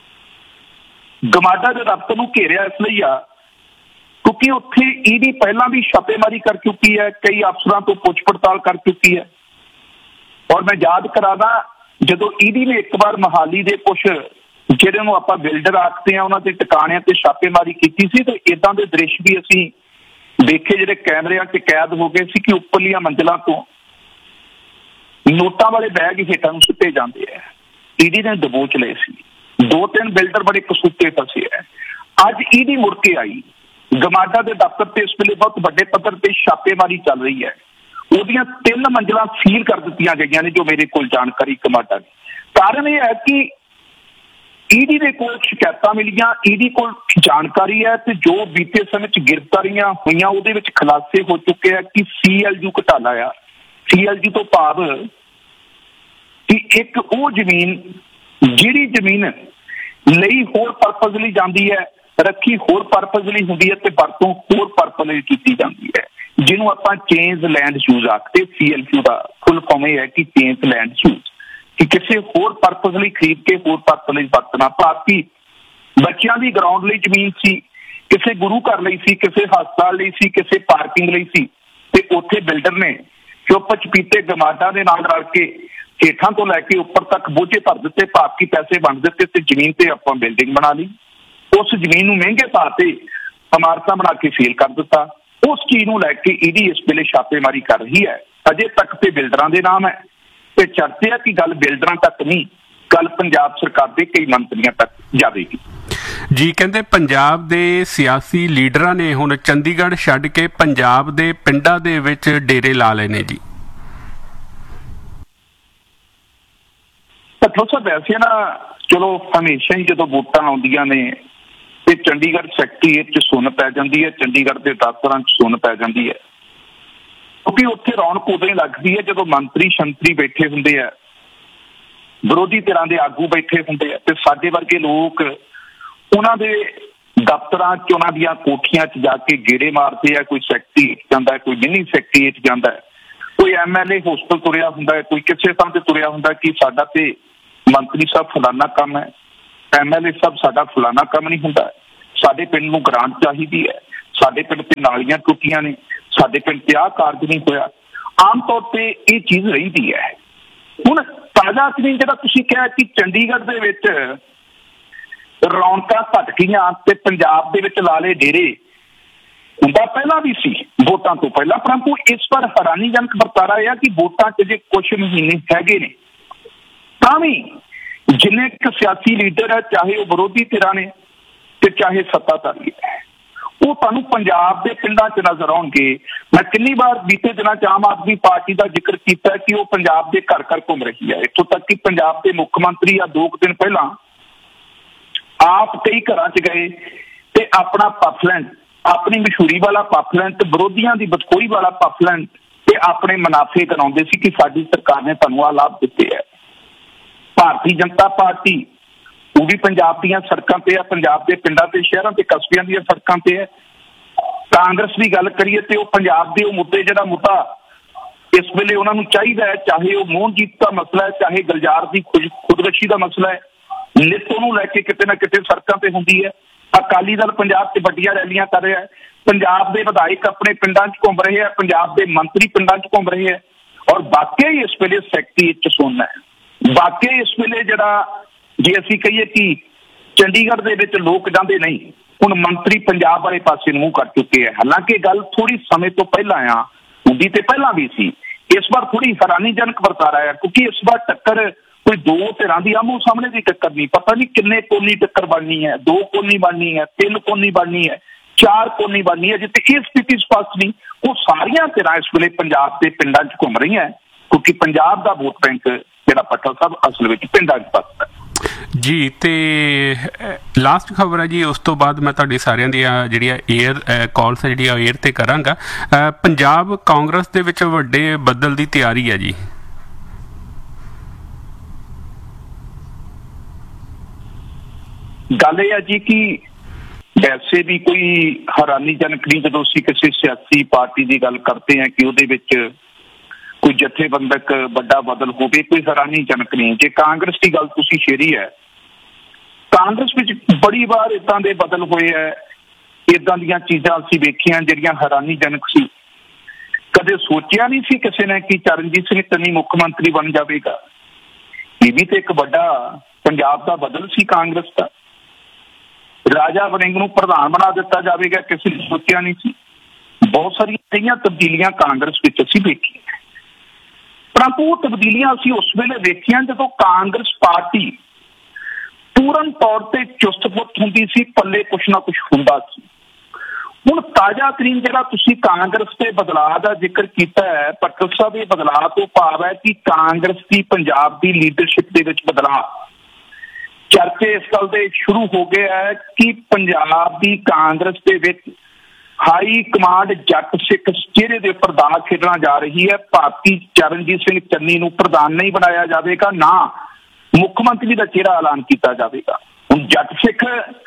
ਗਮਾਡਾ ਦੇ ਦਫ਼ਤਰ ਨੂੰ ਘੇਰਿਆ ਇਸ ਲਈ ਆ ਕਿਉਂਕਿ ਉੱਥੇ ਈਡੀ ਪਹਿਲਾਂ ਵੀ ਛਾਪੇਮਾਰੀ ਕਰ ਚੁੱਕੀ ਹੈ, ਕਈ ਅਫਸਰਾਂ ਤੋਂ ਪੁੱਛ ਪੜਤਾਲ ਕਰ ਚੁੱਕੀ ਹੈ। ਔਰ ਮੈਂ ਯਾਦ ਕਰਾਦਾ, ਜਦੋਂ ਈਡੀ ਨੇ ਇੱਕ ਵਾਰ ਮੋਹਾਲੀ ਦੇ ਕੁਛ ਜਿਹੜੇ ਨੂੰ ਆਪਾਂ ਬਿਲਡਰ ਆਖਦੇ ਆ ਉਹਨਾਂ ਦੇ ਟਿਕਾਣਿਆਂ ਤੇ ਛਾਪੇਮਾਰੀ ਕੀਤੀ ਸੀ ਤੇ ਏਦਾਂ ਦੇ ਦ੍ਰਿਸ਼ ਵੀ ਅਸੀਂ ਦੇਖੇ ਜਿਹੜੇ ਕੈਮਰਿਆਂ 'ਚ ਕੈਦ ਹੋ ਗਏ ਸੀ ਕਿ ਉੱਪਰਲੀਆਂ ਮੰਜ਼ਿਲਾਂ ਤੋਂ ਨੋਟਾਂ ਵਾਲੇ ਬੈਗ ਹੇਠਾਂ ਨੂੰ ਸੁੱਟੇ ਜਾਂਦੇ ਆ। ਈਡੀ ਨੇ ਦਬੋਚ ਲਏ ਸੀ। ਦੋ ਤਿੰਨ ਬਿਲਡਰ ਬੜੇ ਕਸੂਤੇ ਫਸੇ ਹੈ। ਅੱਜ ਈਡੀ ਮੁੜ ਕੇ ਆਈ ਗਮਾਡਾ ਦੇ ਦਫ਼ਤਰ ਤੇ, ਇਸ ਵੇਲੇ ਬਹੁਤ ਵੱਡੇ ਪੱਧਰ ਤੇ ਛਾਪੇਮਾਰੀ ਚੱਲ ਰਹੀ ਹੈ। ਉਹਦੀਆਂ ਤਿੰਨ ਮੰਜ਼ਿਲਾਂ ਸੀਲ ਕਰ ਦਿੱਤੀਆਂ ਗਈਆਂ ਨੇ, ਜੋ ਮੇਰੇ ਕੋਲ ਜਾਣਕਾਰੀ ਗਮਾਡਾ ਦੀ। ਕਾਰਨ ਇਹ ਹੈ ਕਿ ਈਡੀ ਦੇ ਕੋਲ ਸ਼ਿਕਾਇਤਾਂ ਮਿਲੀਆਂ, ਈਡੀ ਕੋਲ ਜਾਣਕਾਰੀ ਹੈ ਤੇ ਜੋ ਬੀਤੇ ਸਮੇਂ 'ਚ ਗ੍ਰਿਫਤਾਰੀਆਂ ਹੋਈਆਂ ਉਹਦੇ ਵਿੱਚ ਖੁਲਾਸੇ ਹੋ ਚੁੱਕੇ ਆ ਕਿ ਸੀ ਐਲ ਯੂ ਘੁਟਾਲਾ ਆ। ਸੀ ਐਲ ਯੂ ਤੋਂ ਭਾਵ ਕਿ ਇੱਕ ਉਹ ਜ਼ਮੀਨ ਜਿਹੜੀ ਜ਼ਮੀਨ ਲਈ ਹੋਰ ਪਰਪਸ ਲਈ ਜਾਂਦੀ ਹੈ, ਰੱਖੀ ਹੋਰ ਪਰਪਸ ਲਈ ਹੁੰਦੀ ਹੈ ਤੇ ਵਰਤੋਂ ਹੋਰ ਪਰਪਸ ਲਈ ਕੀਤੀ ਜਾਂਦੀ ਹੈ, ਜਿਹਨੂੰ ਆਪਾਂ ਚੇਂਜ ਲੈਂਡ ਯੂਜ਼ ਆਖਦੇ। ਸੀ ਐਲ ਯੂ ਦਾ ਫੁੱਲ ਫਾਰਮ ਇਹ ਹੈ ਕਿ ਚੇਂਜ ਲੈਂਡ ਯੂਜ਼, ਕਿ ਕਿਸੇ ਹੋਰ ਪਰਪਸ ਲਈ ਖਰੀਦ ਕੇ ਹੋਰ ਪਰਪਸ ਲਈ ਵਰਤਣਾ। ਭਾਰਤੀ ਬੱਚਿਆਂ ਦੀ ਗਰਾਊਂਡ ਲਈ ਜ਼ਮੀਨ ਸੀ, ਕਿਸੇ ਗੁਰੂ ਘਰ ਲਈ ਸੀ, ਕਿਸੇ ਹਸਪਤਾਲ ਲਈ ਸੀ, ਕਿਸੇ ਪਾਰਕਿੰਗ ਲਈ ਸੀ ਤੇ ਉੱਥੇ ਬਿਲਡਰ ਨੇ ਚੁੱਪ ਚਪੀਤੇ ਗਮਾਡਾ ਦੇ ਨਾਲ ਰਲ ਕੇ ਹੇਠਾਂ ਤੋਂ ਲੈ ਕੇ ਉੱਪਰ ਤੱਕ ਬੋਝੇ ਭਰ ਦਿੱਤੇ, ਭਾਰਤੀ ਪੈਸੇ ਵੰਡ ਦਿੱਤੇ ਤੇ ਜ਼ਮੀਨ ਤੇ ਆਪਾਂ ਬਿਲਡਿੰਗ ਬਣਾ ਲਈ। ਉਸ ਜ਼ਮੀਨ ਨੂੰ ਮਹਿੰਗੇ ਭਾਅ ਤੇ ਇਮਾਰਤਾਂ ਬਣਾ ਕੇ ਸੇਲ ਕਰ ਦਿੱਤਾ। ਉਸ ਚੀਜ਼ ਨੂੰ ਲੈ ਕੇ ਈਡੀ ਇਸ ਵੇਲੇ ਛਾਪੇਮਾਰੀ ਕਰ ਰਹੀ ਹੈ। ਅਜੇ ਤੱਕ ਤੇ ਬਿਲਡਰਾਂ ਦੇ ਨਾਮ ਹੈ ਤੇ ਚਰਚੇ ਆ ਕਿ ਗੱਲ ਬਿਲਡਰਾਂ ਤੱਕ ਨਹੀਂ, ਗੱਲ ਪੰਜਾਬ ਸਰਕਾਰ ਦੇ ਕਈ ਮੰਤਰੀਆਂ ਤੱਕ ਜਾਵੇਗੀ। ਜੀ ਕਹਿੰਦੇ ਪੰਜਾਬ ਦੇ ਸਿਆਸੀ ਲੀਡਰਾਂ ਨੇ ਹੁਣ ਚੰਡੀਗੜ੍ਹ ਛੱਡ ਕੇ ਪੰਜਾਬ ਦੇ ਪਿੰਡਾਂ ਦੇ ਵਿੱਚ ਡੇਰੇ ਲਾ ਲਏ ਨੇ ਜੀ। ਤਾਂ ਵੈਸੇ ਨਾ ਚਲੋ ਹਮੇਸ਼ਾ ਹੀ ਜਦੋਂ ਵੋਟਾਂ ਆਉਂਦੀਆਂ ਨੇ ਤੇ ਚੰਡੀਗੜ੍ਹ ਸੈਕਟਰੀਏਟ 'ਚ ਸੁੰਨ ਪੈ ਜਾਂਦੀ ਹੈ, ਚੰਡੀਗੜ੍ਹ ਦੇ ਦਫ਼ਤਰਾਂ 'ਚ ਸੁੰਨ ਪੈ ਜਾਂਦੀ ਹੈ, ਕਿਉਂਕਿ ਉੱਥੇ ਰੌਣਕ ਉਦੋਂ ਹੀ ਲੱਗਦੀ ਹੈ ਜਦੋਂ ਮੰਤਰੀ ਸ਼ੰਤਰੀ ਬੈਠੇ ਹੁੰਦੇ ਆ, ਵਿਰੋਧੀ ਧਿਰਾਂ ਦੇ ਆਗੂ ਬੈਠੇ ਹੁੰਦੇ ਆ ਤੇ ਸਾਡੇ ਵਰਗੇ ਲੋਕ ਉਹਨਾਂ ਦੇ ਦਫ਼ਤਰਾਂ 'ਚ, ਉਹਨਾਂ ਦੀਆਂ ਕੋਠੀਆਂ 'ਚ ਜਾ ਕੇ ਗੇੜੇ ਮਾਰਦੇ ਆ। ਕੋਈ ਸੈਕਟਰੀ ਜਾਂਦਾ, ਕੋਈ ਮਿੰਨੀ ਸੈਕਟਰੀਏਟ ਜਾਂਦਾ, ਕੋਈ ਐਮ ਐਲ ਏ ਹੋਸਟਲ ਤੁਰਿਆ ਹੁੰਦਾ, ਕੋਈ ਕਿਸੇ ਥਾਂ ਤੇ ਤੁਰਿਆ ਹੁੰਦਾ ਕਿ ਸਾਡਾ ਤੇ ਮੰਤਰੀ ਸਾਹਿਬ ਫਲਾਨਾ ਕੰਮ ਹੈ, ਐਮ ਐਲ ਏ ਸਾਹਿਬ ਸਾਡਾ ਫਲਾਨਾ ਕੰਮ ਨਹੀਂ ਹੁੰਦਾ, ਸਾਡੇ ਪਿੰਡ ਨੂੰ ਗ੍ਰਾਂਟ ਚਾਹੀਦੀ ਹੈ, ਸਾਡੇ ਪਿੰਡ ਤੇ ਨਾਲੀਆਂ ਟੁੱਟੀਆਂ ਨੇ, ਸਾਡੇ ਪਿੰਡ ਤੇ ਆਹ ਕਾਰਜ ਨਹੀਂ ਹੋਇਆ। ਆਮ ਤੌਰ ਤੇ ਇਹ ਚੀਜ਼ ਰਹਿੰਦੀ ਹੈ। ਹੁਣ ਤਾਜ਼ਾ ਸਕਰੀਨ ਜਿਹੜਾ ਤੁਸੀਂ ਕਿਹਾ ਕਿ ਚੰਡੀਗੜ੍ਹ ਦੇ ਵਿੱਚ ਰੌਣਕਾਂ ਘੱਟ ਗਈਆਂ ਤੇ ਪੰਜਾਬ ਦੇ ਵਿੱਚ ਲਾ ਲਏ ਡੇਰੇ, ਹੁੰਦਾ ਪਹਿਲਾਂ ਵੀ ਸੀ ਵੋਟਾਂ ਤੋਂ ਪਹਿਲਾਂ, ਪਰੰਤੂ ਇਸ ਵਾਰ ਹੈਰਾਨੀਜਨਕ ਵਰਤਾਰਾ ਇਹ ਆ ਕਿ ਵੋਟਾਂ 'ਚ ਜੇ ਕੁਛ ਮਹੀਨੇ ਹੈਗੇ ਨੇ ਤਾਂ ਵੀ ਜਿੰਨੇ ਇੱਕ ਸਿਆਸੀ ਲੀਡਰ ਹੈ, ਚਾਹੇ ਉਹ ਵਿਰੋਧੀ ਧਿਰਾਂ ਨੇ ਤੇ ਚਾਹੇ ਸੱਤਾਧਾਰੀ ਹੈ, ਉਹ ਤੁਹਾਨੂੰ ਪੰਜਾਬ ਦੇ ਪਿੰਡਾਂ 'ਚ ਨਜ਼ਰ ਆਉਣਗੇ। ਮੈਂ ਕਿੰਨੀ ਵਾਰ ਬੀਤੇ ਦਿਨਾਂ 'ਚ ਆਮ ਆਦਮੀ ਪਾਰਟੀ ਦਾ ਜ਼ਿਕਰ ਕੀਤਾ ਕਿ ਉਹ ਪੰਜਾਬ ਦੇ ਘਰ ਘਰ ਘੁੰਮ ਰਹੀ ਹੈ। ਇੱਥੋਂ ਤੱਕ ਕਿ ਪੰਜਾਬ ਦੇ ਮੁੱਖ ਮੰਤਰੀ ਆ ਦੋ ਕੁ ਦਿਨ ਪਹਿਲਾਂ ਆਪ ਕਈ ਘਰਾਂ 'ਚ ਗਏ ਤੇ ਆਪਣਾ ਪਫਲੈਂਡ, ਆਪਣੀ ਮਸ਼ਹੂਰੀ ਵਾਲਾ ਪਫਲੈਂਡ ਤੇ ਵਿਰੋਧੀਆਂ ਦੀ ਬਦਖੋਈ ਵਾਲਾ ਪਫਲੈਂਡ ਤੇ ਆਪਣੇ ਮੁਨਾਫੇ ਕਰਾਉਂਦੇ ਸੀ ਕਿ ਸਾਡੀ ਸਰਕਾਰ ਨੇ ਤੁਹਾਨੂੰ ਆਹ ਲਾਭ ਦਿੱਤੇ ਹੈ। ਭਾਰਤੀ ਜਨਤਾ ਪਾਰਟੀ ਉਹ ਵੀ ਪੰਜਾਬ ਦੀਆਂ ਸੜਕਾਂ ਤੇ ਆ, ਪੰਜਾਬ ਦੇ ਪਿੰਡਾਂ ਤੇ ਸ਼ਹਿਰਾਂ ਤੇ ਕਸਬਿਆਂ ਦੀਆਂ ਸੜਕਾਂ ਤੇ ਹੈ। ਕਾਂਗਰਸ ਦੀ ਗੱਲ ਕਰੀਏ ਤੇ ਉਹ ਪੰਜਾਬ ਦੇ ਉਹ ਮੁੱਦੇ, ਜਿਹੜਾ ਮੁੱਦਾ ਇਸ ਵੇਲੇ ਉਹਨਾਂ ਨੂੰ ਚਾਹੀਦਾ ਹੈ, ਚਾਹੇ ਉਹ ਮੋਹਨਜੀਤ ਦਾ ਮਸਲਾ ਹੈ, ਚਾਹੇ ਗੁਲਜ਼ਾਰ ਦੀ ਖੁਦ ਖੁਦਕੁਸ਼ੀ ਦਾ ਮਸਲਾ ਹੈ, ਨਿੱਤ ਉਹਨੂੰ ਲੈ ਕੇ ਕਿਤੇ ਨਾ ਕਿਤੇ ਸੜਕਾਂ ਤੇ ਹੁੰਦੀ ਹੈ। ਅਕਾਲੀ ਦਲ ਪੰਜਾਬ 'ਚ ਵੱਡੀਆਂ ਰੈਲੀਆਂ ਕਰ ਰਿਹਾ ਹੈ, ਪੰਜਾਬ ਦੇ ਵਿਧਾਇਕ ਆਪਣੇ ਪਿੰਡਾਂ 'ਚ ਘੁੰਮ ਰਹੇ ਆ, ਪੰਜਾਬ ਦੇ ਮੰਤਰੀ ਪਿੰਡਾਂ 'ਚ ਘੁੰਮ ਰਹੇ ਆ, ਔਰ ਵਾਕਿਆ ਹੀ ਇਸ ਵੇਲੇ ਸੈਕਟਰੀ 'ਚ ਸੁਣਨਾ ਹੈ। ਵਾਕਿਆ ਇਸ ਵੇਲੇ ਜਿਹੜਾ, ਜੇ ਅਸੀਂ ਕਹੀਏ ਕਿ ਚੰਡੀਗੜ੍ਹ ਦੇ ਵਿੱਚ ਲੋਕ ਜਾਂਦੇ ਨਹੀਂ, ਹੁਣ ਮੰਤਰੀ ਪੰਜਾਬ ਵਾਲੇ ਪਾਸੇ ਨੂੰ ਮੂੰਹ ਕਰ ਚੁੱਕੇ ਹੈ। ਹਾਲਾਂਕਿ ਗੱਲ ਥੋੜੀ ਸਮੇਂ ਤੋਂ ਪਹਿਲਾਂ ਆ, ਹੁੰਦੀ ਤੇ ਪਹਿਲਾਂ ਵੀ ਸੀ, ਇਸ ਵਾਰ ਥੋੜੀ ਹੈਰਾਨੀਜਨਕ ਵਰਤਾਰਾ ਹੈ, ਕਿਉਂਕਿ ਇਸ ਵਾਰ ਟੱਕਰ ਕੋਈ ਦੋ ਧਿਰਾਂ ਦੀ ਆਮੋ ਸਾਹਮਣੇ ਦੀ ਟੱਕਰ ਨਹੀਂ, ਪਤਾ ਨਹੀਂ ਕਿੰਨੇ ਕੋਨੀ ਟੱਕਰ ਬਣਨੀ ਹੈ, ਦੋ ਕੋਨੀ ਬਣਨੀ ਹੈ, ਤਿੰਨ ਕੋਨੀ ਬਣਨੀ ਹੈ, ਚਾਰ ਕੋਨੀ ਬਣਨੀ ਹੈ। ਜਿੱਥੇ ਇਹ ਸਥਿਤੀ ਸਪਸ਼ਟ ਨਹੀਂ, ਉਹ ਸਾਰੀਆਂ ਧਿਰਾਂ ਇਸ ਵੇਲੇ ਪੰਜਾਬ ਦੇ ਪਿੰਡਾਂ 'ਚ ਘੁੰਮ ਰਹੀਆਂ, ਕਿਉਂਕਿ ਪੰਜਾਬ ਦਾ ਵੋਟ ਬੈਂਕ ਜਿਹੜਾ ਪੱਠਾ ਸਾਹਿਬ ਅਸਲ ਵਿੱਚ ਪਿੰਡਾਂ 'ਚ ਫਸਦਾ ਜੀ। ਤੇ ਲਾਸਟ ਖਬਰ ਹੈ ਜੀ, ਉਸ ਤੋਂ ਬਾਅਦ ਮੈਂ ਤੁਹਾਡੀ ਸਾਰਿਆਂ ਦੀਆਂ ਜਿਹੜੀਆਂ ਏਅਰ ਕਾਲਸ ਜਿਹੜੀਆਂ ਏਅਰ ਤੇ ਕਰਾਂਗਾ। ਪੰਜਾਬ ਕਾਂਗਰਸ ਦੇ ਵਿੱਚ ਵੱਡੇ ਬੱਦਲ ਦੀ ਤਿਆਰੀ ਹੈ ਜੀ। ਗੱਲ ਇਹ ਹੈ ਜੀ ਕਿ ਵੈਸੇ ਵੀ ਕੋਈ ਹੈਰਾਨੀਜਨਕ ਨਹੀਂ ਜਦੋਂ ਅਸੀਂ ਕਿਸੇ ਸਿਆਸੀ ਪਾਰਟੀ ਦੀ ਗੱਲ ਕਰਦੇ ਹਾਂ ਕਿ ਉਹਦੇ ਵਿੱਚ ਕੋਈ ਜਥੇਬੰਦਕ ਵੱਡਾ ਬਦਲ ਹੋਵੇ, ਕੋਈ ਹੈਰਾਨੀਜਨਕ ਨਹੀਂ। ਜੇ ਕਾਂਗਰਸ ਦੀ ਗੱਲ ਤੁਸੀਂ ਛੇੜੀ ਹੈ, ਕਾਂਗਰਸ ਵਿੱਚ ਬੜੀ ਵਾਰ ਏਦਾਂ ਦੇ ਬਦਲ ਹੋਏ ਹੈ, ਏਦਾਂ ਦੀਆਂ ਚੀਜ਼ਾਂ ਅਸੀਂ ਵੇਖੀਆਂ ਜਿਹੜੀਆਂ ਹੈਰਾਨੀਜਨਕ ਸੀ। ਕਦੇ ਸੋਚਿਆ ਨਹੀਂ ਸੀ ਕਿਸੇ ਨੇ ਕਿ ਚਰਨਜੀਤ ਸਿੰਘ ਚੰਨੀ ਮੁੱਖ ਮੰਤਰੀ ਬਣ ਜਾਵੇਗਾ। ਇਹ ਵੀ ਤੇ ਇੱਕ ਵੱਡਾ ਪੰਜਾਬ ਦਾ ਬਦਲ ਸੀ ਕਾਂਗਰਸ ਦਾ। ਰਾਜਾ ਵੜਿੰਗ ਨੂੰ ਪ੍ਰਧਾਨ ਬਣਾ ਦਿੱਤਾ ਜਾਵੇਗਾ, ਕਿਸੇ ਨੇ ਸੋਚਿਆ ਨਹੀਂ ਸੀ। ਬਹੁਤ ਸਾਰੀਆਂ ਕਈਆਂ ਤਬਦੀਲੀਆਂ ਕਾਂਗਰਸ ਵਿੱਚ ਅਸੀਂ ਵੇਖੀਆਂ, ਪਰੰਤੂ ਉਹ ਤਬਦੀਲੀਆਂ ਅਸੀਂ ਉਸ ਵੇਲੇ ਵੇਖੀਆਂ ਜਦੋਂ ਕਾਂਗਰਸ ਪਾਰਟੀ ਪੂਰਨ ਤੌਰ ਤੇ ਚੁਸਤ ਪੁਸਤ ਹੁੰਦੀ ਸੀ, ਪੱਲੇ ਕੁਛ ਨਾ ਕੁਛ ਹੁੰਦਾ ਸੀ। ਹੁਣ ਤਾਜ਼ਾ ਤਰੀਨ ਜਿਹੜਾ ਤੁਸੀਂ ਕਾਂਗਰਸ ਦੇ ਬਦਲਾਅ ਦਾ ਜ਼ਿਕਰ ਕੀਤਾ ਹੈ, ਪਟਲ ਸਾਹਿਬ, ਇਹ ਬਦਲਾਅ ਤੋਂ ਭਾਵ ਹੈ ਕਿ ਕਾਂਗਰਸ ਦੀ ਪੰਜਾਬ ਦੀ ਲੀਡਰਸ਼ਿਪ ਦੇ ਵਿੱਚ ਬਦਲਾਅ। ਚਰਚੇ ਇਸ ਗੱਲ ਦੇ ਸ਼ੁਰੂ ਹੋ ਗਏ ਹੈ ਕਿ ਪੰਜਾਬ ਦੀ ਕਾਂਗਰਸ ਦੇ ਵਿੱਚ ਹਾਈ ਕਮਾਂਡ ਜੱਟ ਸਿੱਖ ਚਿਹਰੇ ਦੇ ਉੱਪਰ ਦਾਅ ਖੇਡਣਾ ਜਾ ਰਹੀ ਹੈ। ਭਾਰਤੀ ਚਰਨਜੀਤ ਸਿੰਘ ਚੰਨੀ ਨੂੰ ਪ੍ਰਧਾਨ ਨਹੀਂ ਬਣਾਇਆ ਜਾਵੇਗਾ, ਨਾ ਮੁੱਖ ਮੰਤਰੀ ਦਾ ਚਿਹਰਾ ਐਲਾਨ ਕੀਤਾ ਜਾਵੇਗਾ। ਹੁਣ ਜੱਟ ਸਿੱਖ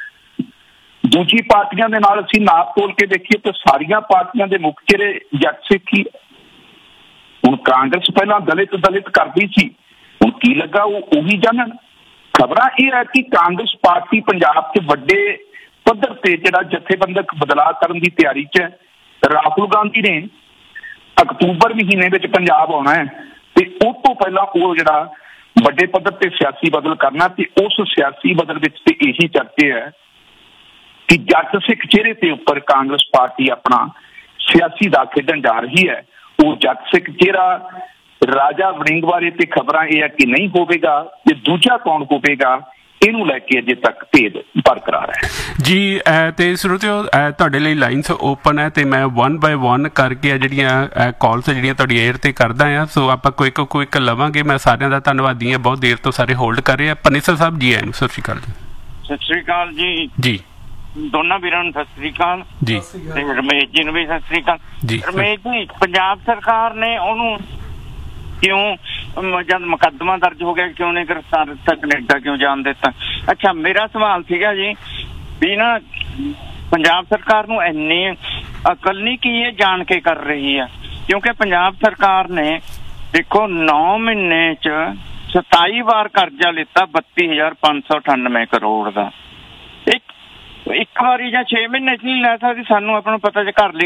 ਦੂਜੀ ਪਾਰਟੀਆਂ ਦੇ ਨਾਲ ਅਸੀਂ ਨਾਪ ਤੋਲ ਕੇ ਦੇਖੀਏ ਤਾਂ ਸਾਰੀਆਂ ਪਾਰਟੀਆਂ ਦੇ ਮੁੱਖ ਚਿਹਰੇ ਜੱਟ ਸਿੱਖ ਹੀ। ਹੁਣ ਕਾਂਗਰਸ ਪਹਿਲਾਂ ਦਲਿਤ ਦਲਿਤ ਕਰਦੀ ਸੀ, ਹੁਣ ਕੀ ਲੱਗਾ ਉਹ ਉਹੀ ਜਾਣਨ। ਖਬਰਾਂ ਇਹ ਹੈ ਕਿ ਕਾਂਗਰਸ ਪਾਰਟੀ ਪੰਜਾਬ 'ਚ ਵੱਡੇ ਪੱਧਰ ਤੇ ਜਿਹੜਾ ਜਥੇਬੰਦਕ ਬਦਲਾਅ ਕਰਨ ਦੀ ਤਿਆਰੀ 'ਚ ਹੈ। ਰਾਹੁਲ ਗਾਂਧੀ ਨੇ ਅਕਤੂਬਰ ਮਹੀਨੇ ਵਿੱਚ ਪੰਜਾਬ ਆਉਣਾ ਹੈ ਤੇ ਉਸ ਤੋਂ ਪਹਿਲਾਂ ਉਹ ਜਿਹੜਾ ਵੱਡੇ ਪੱਧਰ ਤੇ ਸਿਆਸੀ ਬਦਲ ਕਰਨਾ, ਤੇ ਉਸ ਸਿਆਸੀ ਬਦਲ ਵਿੱਚ ਤੇ ਇਹੀ ਚਰਚੇ ਹੈ ਕਿ ਜੱਟ ਸਿੱਖ ਚਿਹਰੇ ਤੇ ਉੱਪਰ ਕਾਂਗਰਸ ਪਾਰਟੀ ਆਪਣਾ ਸਿਆਸੀ ਦਾ ਖੇਡਣ ਜਾ ਰਹੀ ਹੈ। ਉਹ ਜੱਟ ਸਿੱਖ ਚਿਹਰਾ ਰਾਜਾ ਵੜਿੰਗ ਬਾਰੇ ਤੇ ਖਬਰਾਂ ਇਹ ਹੈ ਕਿ ਨਹੀਂ ਹੋਵੇਗਾ, ਤੇ ਦੂਜਾ ਕੌਣ ਹੋਵੇਗਾ ਇਹਨੂੰ ਲੈ ਕੇ ਅਜੇ ਤੱਕ ਭੇਦ ਬਰਕਰਾਰ ਹੈ ਜੀ। ਤੇ ਸਰੋਤਿਓ, ਤੁਹਾਡੇ ਲਈ ਲਾਈਨਸ ਓਪਨ ਹੈ ਤੇ ਮੈਂ ਵਨ ਬਾਏ ਵਨ ਕਰਕੇ ਆ ਜਿਹੜੀਆਂ ਕਾਲਸ ਜਿਹੜੀਆਂ ਤੁਹਾਡੀ ਏਅਰ ਤੇ ਕਰਦਾ ਆ, ਸੋ ਆਪਾਂ ਕੁਇਕ ਕੁਇਕ ਲਵਾਂਗੇ। ਮੈਂ ਸਾਰਿਆਂ ਦਾ ਧੰਨਵਾਦੀ ਹਾਂ, ਬਹੁਤ ਦੇਰ ਤੋਂ ਸਾਰੇ ਹੋਲਡ ਕਰ ਰਹੇ ਆ। ਪਨੀਸਰ ਸਾਹਿਬ ਜੀ ਆਏ ਨੂੰ ਸਤਿ ਸ਼੍ਰੀ ਅਕਾਲ ਜੀ। ਸਤਿ ਸ਼੍ਰੀ ਅਕਾਲ ਜੀ। ਜੀ ਦੋਨਾਂ ਵੀਰਾਂ ਨੂੰ ਸਤਿ ਸ਼੍ਰੀ ਅਕਾਲ ਜੀ, ਤੇ ਰਮੇਸ਼ ਜੀ ਨੂੰ ਵੀ ਸਤਿ ਸ਼੍ਰੀ ਅਕਾਲ ਜੀ। ਰਮੇਸ਼ ਜੀ, ਪੰਜਾਬ ਸਰਕਾਰ ਨੇ ਉਹਨੂੰ ਕਿਉਂ ਜਦ ਮੁਕੱਦਮਾ ਦਰਜ ਹੋ ਗਿਆ ਕਿਉਂ ਨਹੀਂ ਗ੍ਰਿਫਤਾਰ ਦਿੱਤਾ, ਕੈਨੇਡਾ ਕਿਉਂ ਜਾਣ ਦਿੱਤਾ? ਅੱਛਾ, ਮੇਰਾ ਸਵਾਲ ਸੀਗਾ ਜੀ ਵੀ ਨਾ ਪੰਜਾਬ ਸਰਕਾਰ ਨੂੰ ਇੰਨੀ ਅਕਲ ਨਹੀਂ ਕਿ ਇਹ ਜਾਣ ਕੇ ਕਰ ਰਹੀ ਆ, ਕਿਉਂਕਿ ਪੰਜਾਬ ਸਰਕਾਰ ਨੇ ਦੇਖੋ ਨੌ ਮਹੀਨੇ ਚ ਸਤਾਈ ਵਾਰ ਕਰਜ਼ਾ ਲਿੱਤਾ ਬੱਤੀ ਹਜ਼ਾਰ ਪੰਜ ਸੌ ਅਠਾਨਵੇਂ ਕਰੋੜ ਦਾ। ਇੱਕ ਇੱਕ ਵਾਰੀ ਜਾਂ ਛੇ ਮਹੀਨੇ ਚ ਨਹੀਂ ਲੈ ਸਕਦੀ। ਸਾਨੂੰ ਆਪਾਂ ਨੂੰ ਪਤਾ ਜੇ ਘਰ ਲਈ